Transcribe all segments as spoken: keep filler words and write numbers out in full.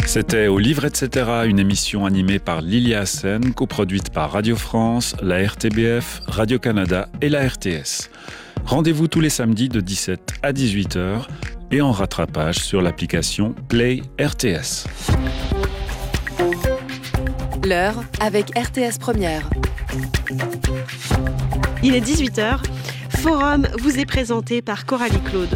C'était Au Livre, et cetera, une émission animée par Lilia Hassen, coproduite par Radio France, la R T B F, Radio-Canada et la R T S. Rendez-vous tous les samedis de dix-sept à dix-huit heures et en rattrapage sur l'application Play R T S. L'heure avec R T S Première. Il est dix-huit heures. Forum vous est présenté par Coralie Claude.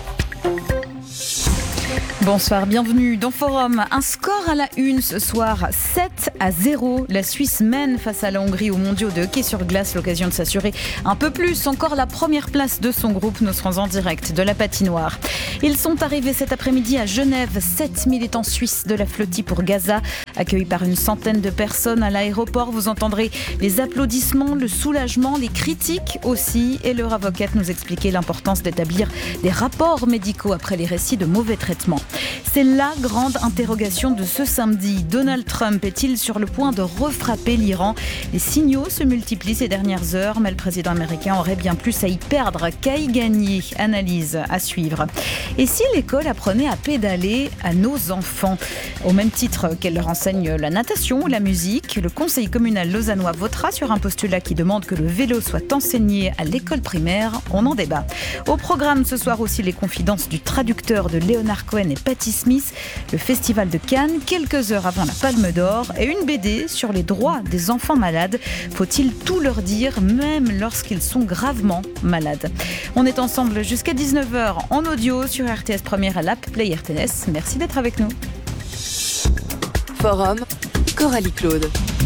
Bonsoir, bienvenue dans Forum. Un score à la une ce soir, sept à zéro. La Suisse mène face à la Hongrie aux mondiaux de hockey sur glace. L'occasion de s'assurer un peu plus encore la première place de son groupe. Nous serons en direct de la patinoire. Ils sont arrivés cet après-midi à Genève. Sept militants suisses de la flotille pour Gaza, accueillis par une centaine de personnes à l'aéroport. Vous entendrez les applaudissements, le soulagement, les critiques aussi. Et leur avocate nous expliquait l'importance d'établir des rapports médicaux après les récits de mauvais traitements. C'est la grande interrogation de ce samedi. Donald Trump est-il sur le point de refrapper l'Iran ? Les signaux se multiplient ces dernières heures, mais le président américain aurait bien plus à y perdre qu'à y gagner. Analyse à suivre. Et si l'école apprenait à pédaler à nos enfants ? Au même titre qu'elle leur enseigne la natation ou la musique, le conseil communal lausannois votera sur un postulat qui demande que le vélo soit enseigné à l'école primaire. On en débat. Au programme ce soir aussi les confidences du traducteur de Leonard Cohen et Patti Smith, le festival de Cannes, quelques heures avant la Palme d'Or, et une B D sur les droits des enfants malades. Faut-il tout leur dire, même lorsqu'ils sont gravement malades ? On est ensemble jusqu'à dix-neuf heures en audio sur R T S Première à l'app Play R T S. Merci d'être avec nous. Forum, Coralie Claude.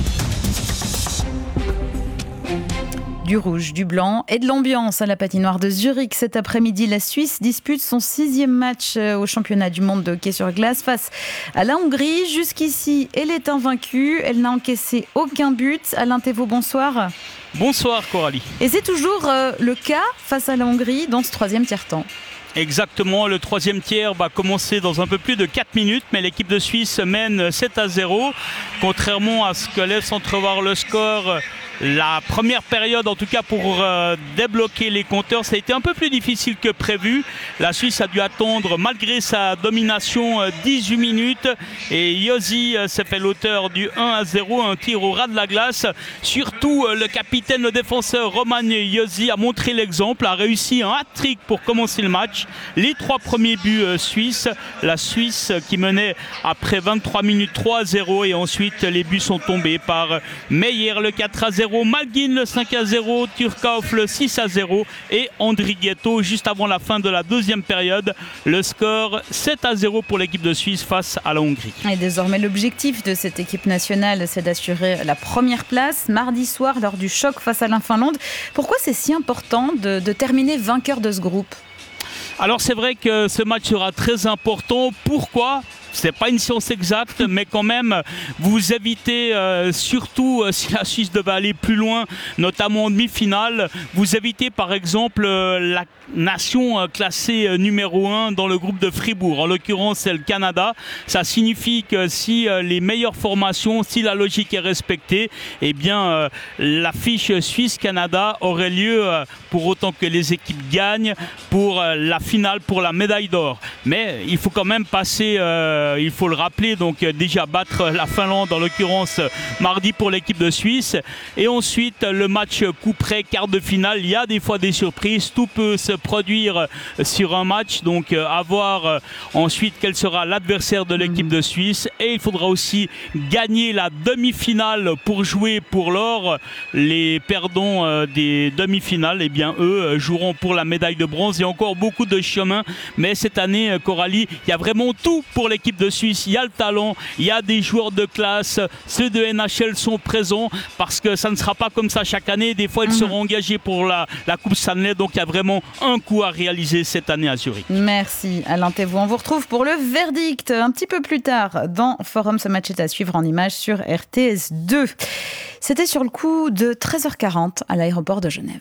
Du rouge, du blanc et de l'ambiance à la patinoire de Zurich. Cet après-midi, la Suisse dispute son sixième match au championnat du monde de hockey sur glace face à la Hongrie. Jusqu'ici, elle est invaincue. Elle n'a encaissé aucun but. Alain Thévault, bonsoir. Bonsoir Coralie. Et c'est toujours euh, le cas face à la Hongrie dans ce troisième tiers-temps. Exactement, le troisième tiers va commencer dans un peu plus de quatre minutes, mais l'équipe de Suisse mène sept à zéro. Contrairement à ce que laisse entrevoir le score, la première période, en tout cas pour euh, débloquer les compteurs, ça a été un peu plus difficile que prévu. La Suisse a dû attendre, malgré sa domination, euh, dix-huit minutes. Et Josi euh, s'est fait l'auteur du un à zéro, un tir au ras de la glace. Surtout, euh, le capitaine, le défenseur Roman Josi a montré l'exemple, a réussi un hat-trick pour commencer le match. Les trois premiers buts euh, suisses. La Suisse euh, qui menait après vingt-trois minutes trois à zéro. Et ensuite, les buts sont tombés par euh, Meyer, le quatre à zéro. Malguin le cinq à zéro, Turkov le six à zéro et Andrighetto juste avant la fin de la deuxième période. Le score sept à zéro pour l'équipe de Suisse face à la Hongrie. Et désormais l'objectif de cette équipe nationale, c'est d'assurer la première place mardi soir lors du choc face à la Finlande. Pourquoi c'est si important de, de terminer vainqueur de ce groupe ? Alors c'est vrai que ce match sera très important. Pourquoi ? Ce n'est pas une science exacte, mais quand même, vous évitez, euh, surtout euh, si la Suisse devait aller plus loin, notamment en demi-finale, vous évitez par exemple euh, la nation euh, classée euh, numéro un dans le groupe de Fribourg. En l'occurrence, c'est le Canada. Ça signifie que si euh, les meilleures formations, si la logique est respectée, eh bien, euh, la fiche Suisse-Canada aurait lieu euh, pour autant que les équipes gagnent pour euh, la finale, pour la médaille d'or. Mais il faut quand même passer... Euh, il faut le rappeler, donc euh, déjà battre la Finlande en l'occurrence euh, mardi pour l'équipe de Suisse et ensuite le match coup près, quart de finale. Il y a des fois des surprises, tout peut se produire euh, sur un match, donc euh, à voir euh, ensuite quel sera l'adversaire de l'équipe de Suisse et il faudra aussi gagner la demi-finale pour jouer pour l'or. Les perdants euh, des demi-finales, eh bien eux euh, joueront pour la médaille de bronze. Il y a encore beaucoup de chemin, mais cette année euh, Coralie, il y a vraiment tout pour l'équipe de Suisse. Il y a le talent, il y a des joueurs de classe, ceux de N H L sont présents parce que ça ne sera pas comme ça chaque année. Des fois, ils mmh. seront engagés pour la, la Coupe Stanley. Donc, il y a vraiment un coup à réaliser cette année à Zurich. Merci Alain Thévault. On vous retrouve pour le verdict un petit peu plus tard dans Forum. Ce match est à suivre en images sur R T S deux. C'était sur le coup de treize heures quarante à l'aéroport de Genève.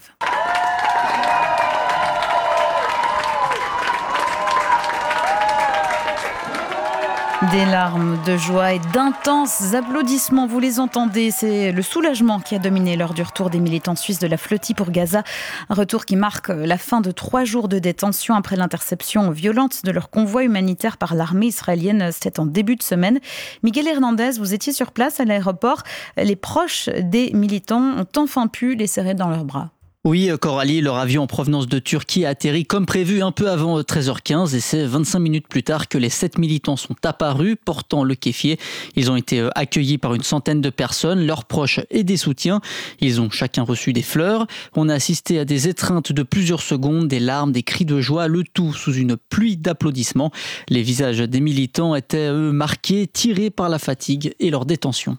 Des larmes de joie et d'intenses applaudissements, vous les entendez, c'est le soulagement qui a dominé lors du retour des militants suisses de la Flotti pour Gaza. Un retour qui marque la fin de trois jours de détention après l'interception violente de leur convoi humanitaire par l'armée israélienne. C'était en début de semaine. Miguel Hernandez, vous étiez sur place à l'aéroport. Les proches des militants ont enfin pu les serrer dans leurs bras. Oui, Coralie, leur avion en provenance de Turquie a atterri comme prévu un peu avant treize heures quinze et c'est vingt-cinq minutes plus tard que les sept militants sont apparus portant le kéfier. Ils ont été accueillis par une centaine de personnes, leurs proches et des soutiens. Ils ont chacun reçu des fleurs. On a assisté à des étreintes de plusieurs secondes, des larmes, des cris de joie, le tout sous une pluie d'applaudissements. Les visages des militants étaient, eux, marqués, tirés par la fatigue et leur détention.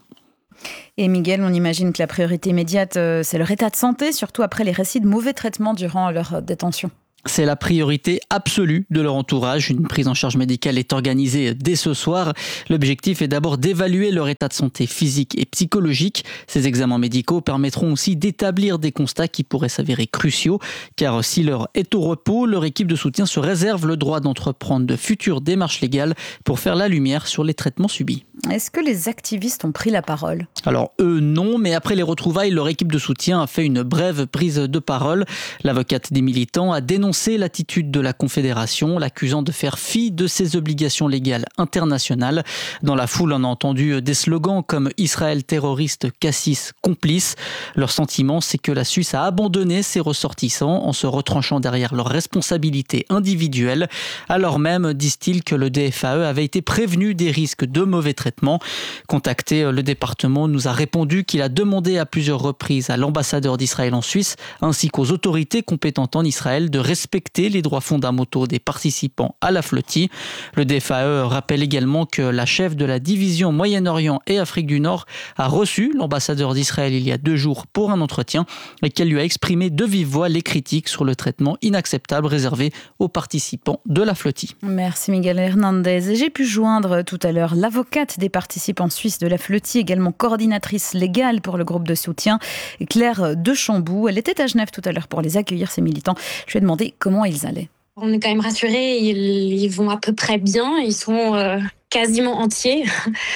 Et Miguel, on imagine que la priorité immédiate, c'est leur état de santé, surtout après les récits de mauvais traitements durant leur détention. C'est la priorité absolue de leur entourage. Une prise en charge médicale est organisée dès ce soir. L'objectif est d'abord d'évaluer leur état de santé physique et psychologique. Ces examens médicaux permettront aussi d'établir des constats qui pourraient s'avérer cruciaux. Car si l'heure est au repos, leur équipe de soutien se réserve le droit d'entreprendre de futures démarches légales pour faire la lumière sur les traitements subis. Est-ce que les activistes ont pris la parole ? Alors eux non, mais après les retrouvailles, leur équipe de soutien a fait une brève prise de parole. L'avocate des militants a dénoncé l'attitude de la Confédération, l'accusant de faire fi de ses obligations légales internationales. Dans la foule, on a entendu des slogans comme « Israël terroriste, Cassis complice ». Leur sentiment, c'est que la Suisse a abandonné ses ressortissants en se retranchant derrière leurs responsabilités individuelles, alors même, disent-ils, que le D F A E avait été prévenu des risques de mauvais traitements. Contacté, le département nous a répondu qu'il a demandé à plusieurs reprises à l'ambassadeur d'Israël en Suisse ainsi qu'aux autorités compétentes en Israël de respecter les droits fondamentaux des participants à la Flotti. Le D F A E rappelle également que la chef de la division Moyen-Orient et Afrique du Nord a reçu l'ambassadeur d'Israël il y a deux jours pour un entretien et qu'elle lui a exprimé de vive voix les critiques sur le traitement inacceptable réservé aux participants de la Flotti. Merci Miguel Hernandez. Et j'ai pu joindre tout à l'heure l'avocate des participants suisses de la Flotti, également coordinatrice légale pour le groupe de soutien, Claire Dechamboux. Elle était à Genève tout à l'heure pour les accueillir, ces militants. Je lui ai demandé comment ils allaient. On est quand même rassurés, ils, ils vont à peu près bien, ils sont euh, quasiment entiers,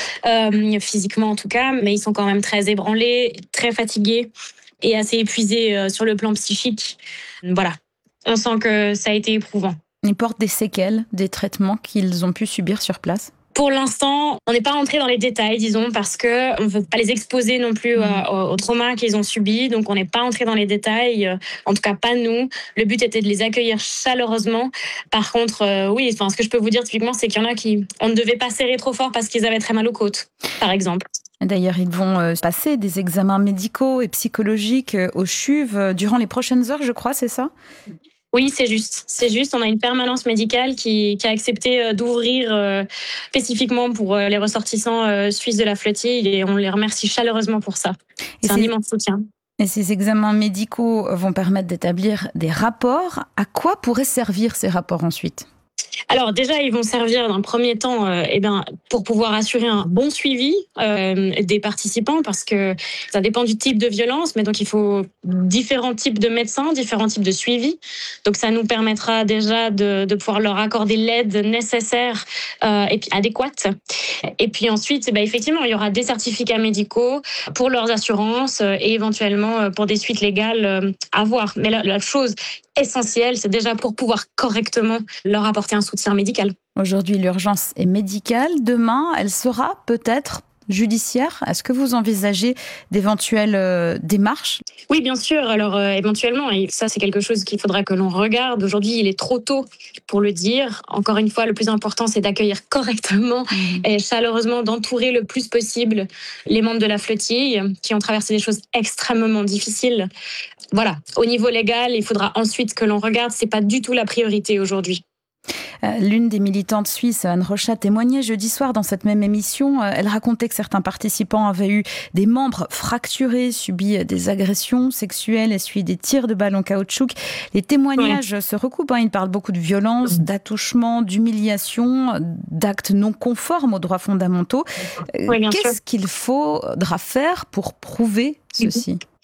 euh, physiquement en tout cas, mais ils sont quand même très ébranlés, très fatigués et assez épuisés euh, sur le plan psychique. Voilà, on sent que ça a été éprouvant. Ils portent des séquelles, des traitements qu'ils ont pu subir sur place ? Pour l'instant, on n'est pas rentré dans les détails, disons, parce qu'on ne veut pas les exposer non plus mmh. au, au trauma qu'ils ont subi. Donc, on n'est pas entré dans les détails, en tout cas pas nous. Le but était de les accueillir chaleureusement. Par contre, euh, oui, enfin, ce que je peux vous dire typiquement, c'est qu'il y en a qui, on ne devait pas serrer trop fort parce qu'ils avaient très mal aux côtes, par exemple. D'ailleurs, ils vont passer des examens médicaux et psychologiques au C H U V durant les prochaines heures, je crois, c'est ça ? Oui, c'est juste. C'est juste. On a une permanence médicale qui, qui a accepté d'ouvrir euh, spécifiquement pour euh, les ressortissants euh, suisses de la Flotti et on les remercie chaleureusement pour ça. C'est, c'est un immense soutien. Et ces examens médicaux vont permettre d'établir des rapports. À quoi pourraient servir ces rapports ensuite ? Alors déjà, ils vont servir d'un premier temps euh, eh ben, pour pouvoir assurer un bon suivi euh, des participants parce que ça dépend du type de violence, mais donc il faut différents types de médecins, différents types de suivi. Donc ça nous permettra déjà de, de pouvoir leur accorder l'aide nécessaire euh, et puis adéquate. Et puis ensuite, eh ben, effectivement, il y aura des certificats médicaux pour leurs assurances euh, et éventuellement euh, pour des suites légales euh, à voir. Mais la, la chose essentielle, c'est déjà pour pouvoir correctement leur apporter un soutien médical. Aujourd'hui, l'urgence est médicale. Demain, elle sera peut-être judiciaire. Est-ce que vous envisagez d'éventuelles euh, démarches ? Oui, bien sûr. Alors, euh, éventuellement, et ça, c'est quelque chose qu'il faudra que l'on regarde. Aujourd'hui, il est trop tôt pour le dire. Encore une fois, le plus important, c'est d'accueillir correctement mmh. et chaleureusement, d'entourer le plus possible les membres de la flottille qui ont traversé des choses extrêmement difficiles. Voilà. Au niveau légal, il faudra ensuite que l'on regarde. C'est pas du tout la priorité aujourd'hui. L'une des militantes suisses, Anne Rochat, témoignait jeudi soir dans cette même émission. Elle racontait que certains participants avaient eu des membres fracturés, subi des agressions sexuelles, essuyé des tirs de balles en caoutchouc. Les témoignages oui. se recoupent. Ils parlent beaucoup de violence, d'attouchement, d'humiliation, d'actes non conformes aux droits fondamentaux. Oui, Qu'est-ce sûr. qu'il faudra faire pour prouver ceci ?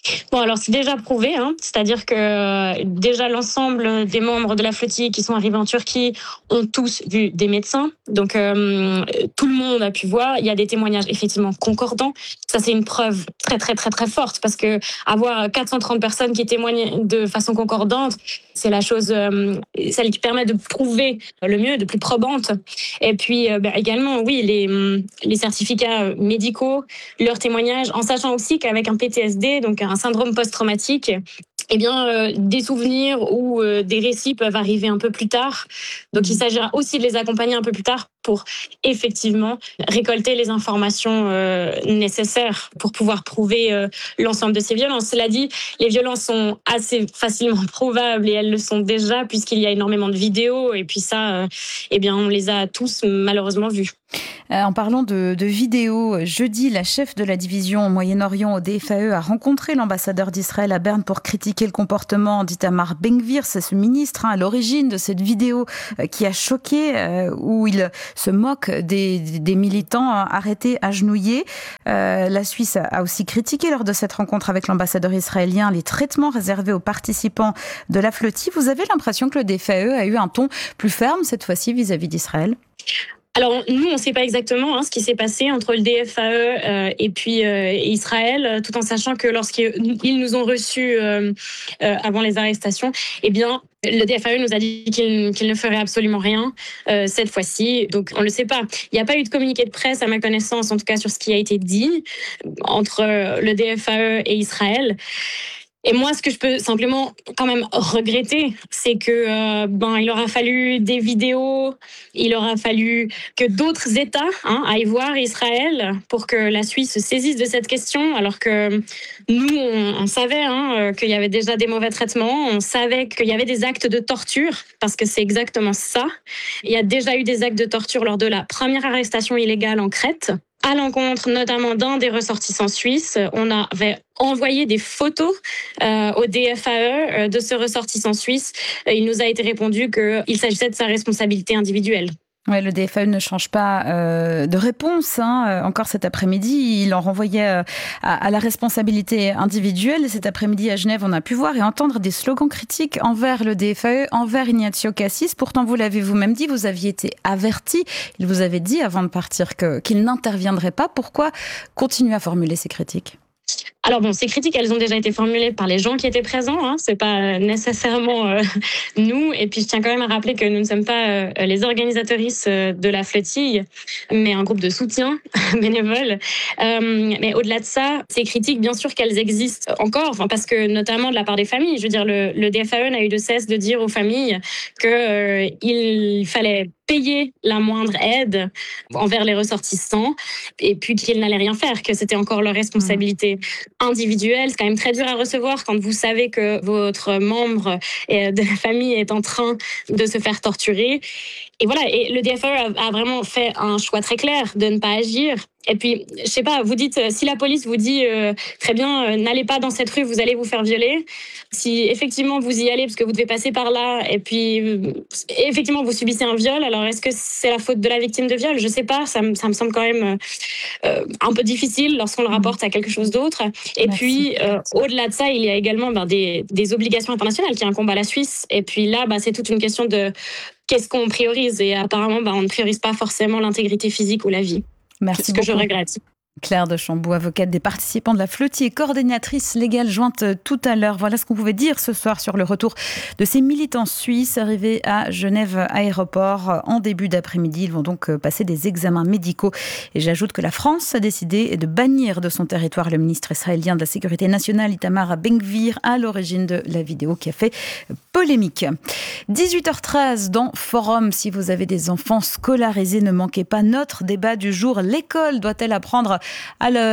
Bon, alors c'est déjà prouvé, hein. C'est-à-dire que euh, déjà l'ensemble des membres de la flottille qui sont arrivés en Turquie ont tous vu des médecins. Donc euh, tout le monde a pu voir. Il y a des témoignages effectivement concordants. Ça, c'est une preuve très très très très forte parce que avoir quatre cent trente personnes qui témoignent de façon concordante, c'est la chose, euh, celle qui permet de prouver le mieux, de plus probante. Et puis euh, bah, également, oui, les, les certificats médicaux, leurs témoignages, en sachant aussi qu'avec un P T S D, donc un syndrome post-traumatique, eh bien, euh, des souvenirs ou euh, des récits peuvent arriver un peu plus tard. Donc, il s'agira aussi de les accompagner un peu plus tard pour effectivement récolter les informations euh, nécessaires pour pouvoir prouver euh, l'ensemble de ces violences. Cela dit, les violences sont assez facilement prouvables et elles le sont déjà puisqu'il y a énormément de vidéos et puis ça, euh, eh bien, on les a tous malheureusement vues. Euh, en parlant de, de vidéos, jeudi, la chef de la division au Moyen-Orient au D F A E a rencontré l'ambassadeur d'Israël à Berne pour critiquer le comportement d'Itamar Ben-Gvir. C'est ce ministre hein, à l'origine de cette vidéo euh, qui a choqué, euh, où il se moque des, des militants hein, arrêtés agenouillés. Euh, la Suisse a aussi critiqué lors de cette rencontre avec l'ambassadeur israélien les traitements réservés aux participants de la flottille. Vous avez l'impression que le D F A E a eu un ton plus ferme cette fois-ci vis-à-vis d'Israël ? Alors, nous, on ne sait pas exactement hein, ce qui s'est passé entre le D F A E euh, et puis euh, Israël, tout en sachant que lorsqu'ils nous ont reçus euh, euh, avant les arrestations, eh bien, le D F A E nous a dit qu'il, qu'il ne ferait absolument rien euh, cette fois-ci. Donc, on ne le sait pas. Il n'y a pas eu de communiqué de presse, à ma connaissance, en tout cas sur ce qui a été dit entre le D F A E et Israël. Et moi, ce que je peux simplement quand même regretter, c'est que euh, ben il aura fallu des vidéos, il aura fallu que d'autres États hein, aillent voir Israël pour que la Suisse se saisisse de cette question, alors que nous, on, on savait hein, qu'il y avait déjà des mauvais traitements, on savait qu'il y avait des actes de torture, parce que c'est exactement ça. Il y a déjà eu des actes de torture lors de la première arrestation illégale en Crète, à l'encontre notamment d'un des ressortissants suisses. On avait envoyé des photos euh, au D F A E euh, de ce ressortissant suisse. Il nous a été répondu qu'il s'agissait de sa responsabilité individuelle. Ouais, le D F A E ne change pas euh, de réponse. Hein. Encore cet après-midi, il en renvoyait euh, à, à la responsabilité individuelle. Et cet après-midi, à Genève, on a pu voir et entendre des slogans critiques envers le D F A E, envers Ignazio Cassis. Pourtant, vous l'avez vous-même dit, vous aviez été averti. Il vous avait dit avant de partir que, qu'il n'interviendrait pas. Pourquoi continuer à formuler ces critiques ? Alors bon, ces critiques, elles ont déjà été formulées par les gens qui étaient présents. Hein. C'est pas nécessairement euh, nous. Et puis je tiens quand même à rappeler que nous ne sommes pas euh, les organisatrices euh, de la flottille, mais un groupe de soutien bénévole. Euh, mais au-delà de ça, ces critiques, bien sûr qu'elles existent encore, enfin parce que notamment de la part des familles. Je veux dire, le, le D F A E n'a eu de cesse de dire aux familles que euh, il fallait payer la moindre aide envers les ressortissants et puis qu'ils n'allaient rien faire, que c'était encore leur responsabilité individuelle. C'est quand même très dur à recevoir quand vous savez que votre membre de la famille est en train de se faire torturer. Et voilà, et le D F A E a vraiment fait un choix très clair de ne pas agir. Et puis, je sais pas, vous dites, si la police vous dit euh, très bien, euh, n'allez pas dans cette rue, vous allez vous faire violer. Si effectivement vous y allez parce que vous devez passer par là, et puis euh, effectivement vous subissez un viol, alors est-ce que c'est la faute de la victime de viol ? Je sais pas, ça me, ça me semble quand même euh, un peu difficile lorsqu'on le rapporte à quelque chose d'autre. Et Merci. puis, euh, au-delà de ça, il y a également ben, des, des obligations internationales qui incombent à la Suisse. Et puis là, ben, c'est toute une question de qu'est-ce qu'on priorise. Et apparemment, ben, on ne priorise pas forcément l'intégrité physique ou la vie. Merci c'est ce beaucoup. que je regrette. Claire de Chambou, avocate des participants de la flottille et coordinatrice légale jointe tout à l'heure. Voilà ce qu'on pouvait dire ce soir sur le retour de ces militants suisses arrivés à Genève Aéroport en début d'après-midi. Ils vont donc passer des examens médicaux. Et j'ajoute que la France a décidé de bannir de son territoire le ministre israélien de la Sécurité nationale, Itamar Ben-Gvir, à l'origine de la vidéo qui a fait polémique. dix-huit heures treize dans Forum. Si vous avez des enfants scolarisés, ne manquez pas notre débat du jour. L'école doit-elle apprendre À, le,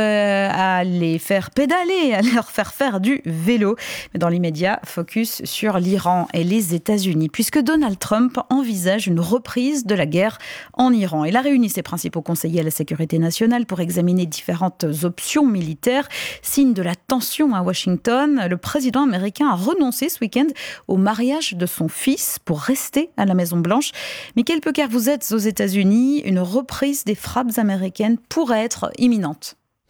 à les faire pédaler, à leur faire faire du vélo. Mais dans l'immédiat, focus sur l'Iran et les États-Unis, puisque Donald Trump envisage une reprise de la guerre en Iran. Il a réuni ses principaux conseillers à la sécurité nationale pour examiner différentes options militaires. Signe de la tension à Washington, le président américain a renoncé ce week-end au mariage de son fils pour rester à la Maison-Blanche. Mickaël Pecard, vous êtes aux États-Unis. Une reprise des frappes américaines pourrait être imminente.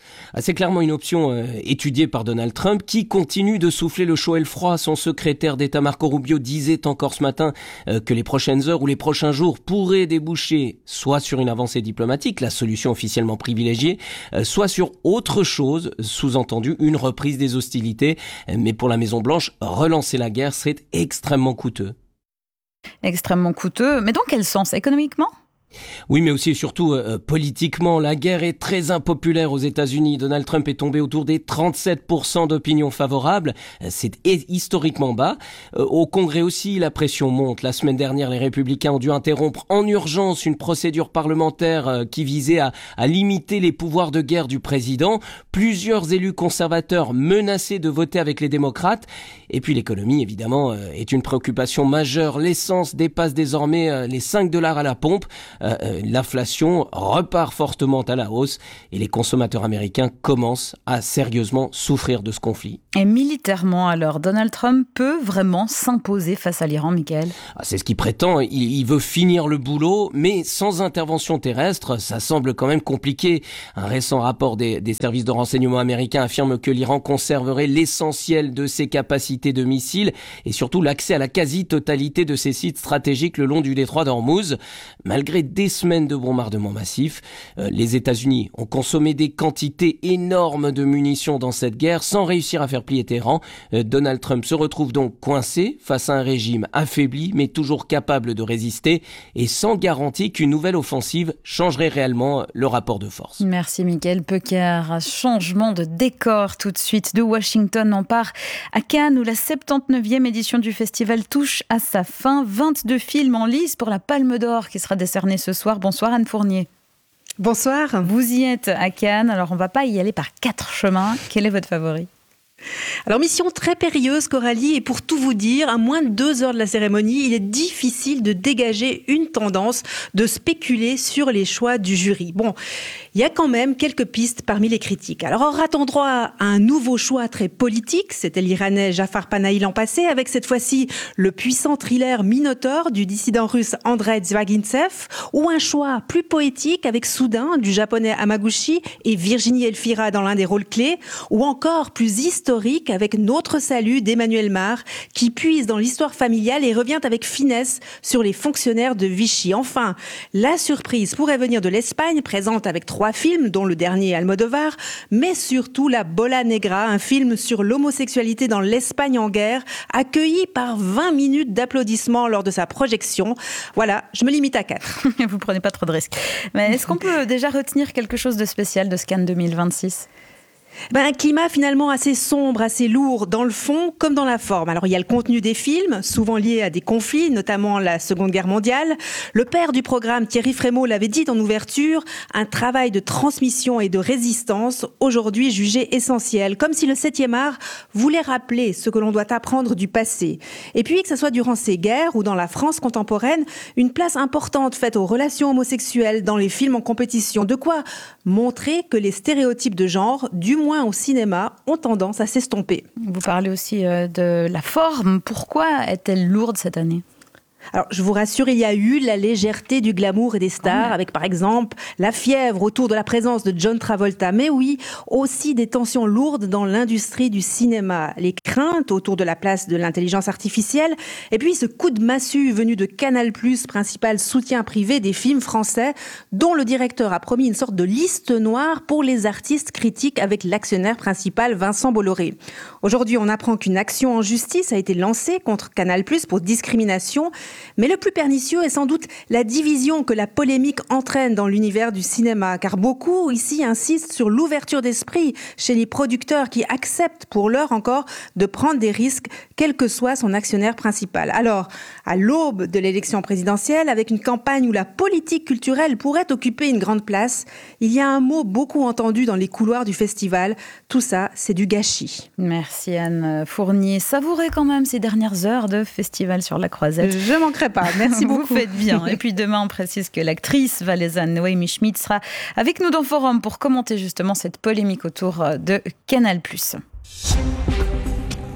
C'est clairement une option euh, étudiée par Donald Trump qui continue de souffler le chaud et le froid. Son secrétaire d'État Marco Rubio disait encore ce matin euh, que les prochaines heures ou les prochains jours pourraient déboucher soit sur une avancée diplomatique, la solution officiellement privilégiée, euh, soit sur autre chose, sous-entendu une reprise des hostilités. Mais pour la Maison-Blanche, relancer la guerre serait extrêmement coûteux. Extrêmement coûteux, mais dans quel sens? Économiquement ? Oui, mais aussi et surtout euh, politiquement, la guerre est très impopulaire aux États-Unis. Donald Trump est tombé autour des trente-sept pour cent d'opinion favorable. C'est historiquement bas. Euh, au Congrès aussi, la pression monte. La semaine dernière, les Républicains ont dû interrompre en urgence une procédure parlementaire euh, qui visait à, à limiter les pouvoirs de guerre du président. Plusieurs élus conservateurs menacés de voter avec les démocrates. Et puis l'économie, évidemment, euh, est une préoccupation majeure. L'essence dépasse désormais euh, les cinq dollars à la pompe. Euh, euh, l'inflation repart fortement à la hausse et les consommateurs américains commencent à sérieusement souffrir de ce conflit. Et militairement alors, Donald Trump peut vraiment s'imposer face à l'Iran, Mickaël ? Ah, c'est ce qu'il prétend, il, il veut finir le boulot, mais sans intervention terrestre, ça semble quand même compliqué. Un récent rapport des, des services de renseignement américains affirme que l'Iran conserverait l'essentiel de ses capacités de missiles et surtout l'accès à la quasi-totalité de ses sites stratégiques le long du détroit d'Ormuz. Malgré des semaines de bombardements massifs, euh, les États-Unis ont consommé des quantités énormes de munitions dans cette guerre sans réussir à faire plier Téhéran. Euh, Donald Trump se retrouve donc coincé face à un régime affaibli mais toujours capable de résister et sans garantie qu'une nouvelle offensive changerait réellement le rapport de force. Merci Mickaël Pecker. Changement de décor tout de suite de Washington. On part à Cannes où la soixante-dix-neuvième édition du festival touche à sa fin. vingt-deux films en lice pour la Palme d'Or qui sera décernée ce soir. Bonsoir Anne Fournier. Bonsoir. Vous y êtes à Cannes, alors on ne va pas y aller par quatre chemins. Quel est votre favori ? Alors, mission très périlleuse, Coralie, et pour tout vous dire, à moins de deux heures de la cérémonie, il est difficile de dégager une tendance, de spéculer sur les choix du jury. Bon, il y a quand même quelques pistes parmi les critiques. Alors, aura-t-on droit à un nouveau choix très politique ? C'était l'Iranais Jafar Panahi l'an passé, avec cette fois-ci le puissant thriller Minotaur du dissident russe Andrei Zvagintsev, ou un choix plus poétique avec Soudain du japonais Hamaguchi et Virginie Elfira dans l'un des rôles clés, ou encore plus historique avec Notre Salut d'Emmanuel Mar, qui puise dans l'histoire familiale et revient avec finesse sur les fonctionnaires de Vichy. Enfin, la surprise pourrait venir de l'Espagne, présente avec trois films, dont le dernier Almodovar, mais surtout La Bola Negra, un film sur l'homosexualité dans l'Espagne en guerre, accueilli par vingt minutes d'applaudissements lors de sa projection. Voilà, je me limite à quatre. Vous prenez pas trop de risques. Mais est-ce qu'on peut déjà retenir quelque chose de spécial de ce Cannes deux mille vingt-six ? Ben, un climat finalement assez sombre, assez lourd dans le fond comme dans la forme. Alors il y a le contenu des films, souvent lié à des conflits, notamment la Seconde Guerre mondiale. Le père du programme, Thierry Frémaux, l'avait dit en ouverture, un travail de transmission et de résistance, aujourd'hui jugé essentiel, comme si le septième art voulait rappeler ce que l'on doit apprendre du passé. Et puis que ce soit durant ces guerres ou dans la France contemporaine, une place importante faite aux relations homosexuelles dans les films en compétition. De quoi montrer que les stéréotypes de genre, du moins au cinéma, ont tendance à s'estomper. Vous parlez aussi de la forme. Pourquoi est-elle lourde cette année ? Alors, je vous rassure, il y a eu la légèreté du glamour et des stars, avec par exemple la fièvre autour de la présence de John Travolta. Mais oui, aussi des tensions lourdes dans l'industrie du cinéma. Les craintes autour de la place de l'intelligence artificielle. Et puis ce coup de massue venu de Canal plus, principal soutien privé des films français, dont le directeur a promis une sorte de liste noire pour les artistes critiques avec l'actionnaire principal Vincent Bolloré. Aujourd'hui, on apprend qu'une action en justice a été lancée contre Canal plus pour discrimination. Mais le plus pernicieux est sans doute la division que la polémique entraîne dans l'univers du cinéma, car beaucoup ici insistent sur l'ouverture d'esprit chez les producteurs qui acceptent pour l'heure encore de prendre des risques, quel que soit son actionnaire principal. Alors, à l'aube de l'élection présidentielle, avec une campagne où la politique culturelle pourrait occuper une grande place, il y a un mot beaucoup entendu dans les couloirs du festival. Tout ça, c'est du gâchis. Merci Anne Fournier. Savourez quand même ces dernières heures de festival sur la Croisette. Je ne manquerai pas. Merci beaucoup. Vous faites bien. Et puis demain, on précise que l'actrice valaisanne Noémie Schmidt sera avec nous dans Forum pour commenter justement cette polémique autour de Canal plus.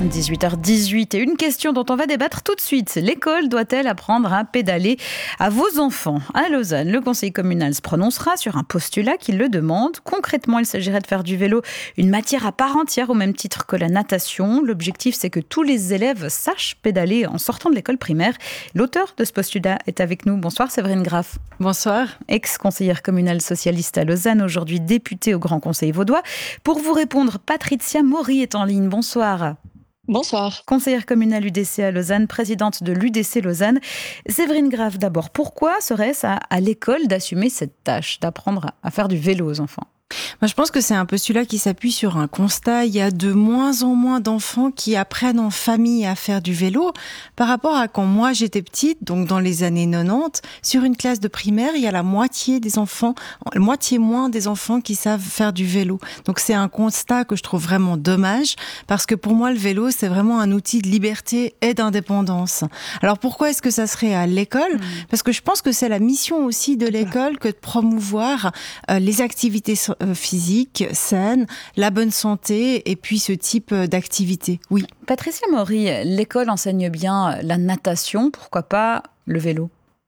dix-huit heures dix-huit et une question dont on va débattre tout de suite. L'école doit-elle apprendre à pédaler à vos enfants ? À Lausanne, le conseil communal se prononcera sur un postulat qui le demande. Concrètement, il s'agirait de faire du vélo une matière à part entière au même titre que la natation. L'objectif, c'est que tous les élèves sachent pédaler en sortant de l'école primaire. L'auteur de ce postulat est avec nous. Bonsoir Séverine Graff. Bonsoir. Ex-conseillère communale socialiste à Lausanne, aujourd'hui députée au Grand Conseil vaudois. Pour vous répondre, Patricia Maury est en ligne. Bonsoir. Bonsoir. Conseillère communale U D C à Lausanne, présidente de l'U D C Lausanne. Séverine Graff, d'abord, pourquoi serait-ce à, à l'école d'assumer cette tâche, d'apprendre à faire du vélo aux enfants ? Moi, je pense que c'est un postulat qui s'appuie sur un constat. Il y a de moins en moins d'enfants qui apprennent en famille à faire du vélo par rapport à quand moi j'étais petite, donc dans les années quatre-vingt-dix, sur une classe de primaire, il y a la moitié des enfants, la moitié moins des enfants qui savent faire du vélo. Donc c'est un constat que je trouve vraiment dommage parce que pour moi le vélo c'est vraiment un outil de liberté et d'indépendance. Alors pourquoi est-ce que ça serait à l'école ? Parce que je pense que c'est la mission aussi de l'école que de promouvoir euh, les activités physique, saine, la bonne santé et puis ce type d'activité. Oui. Patricia Maury, l'école enseigne bien la natation, pourquoi pas le vélo ?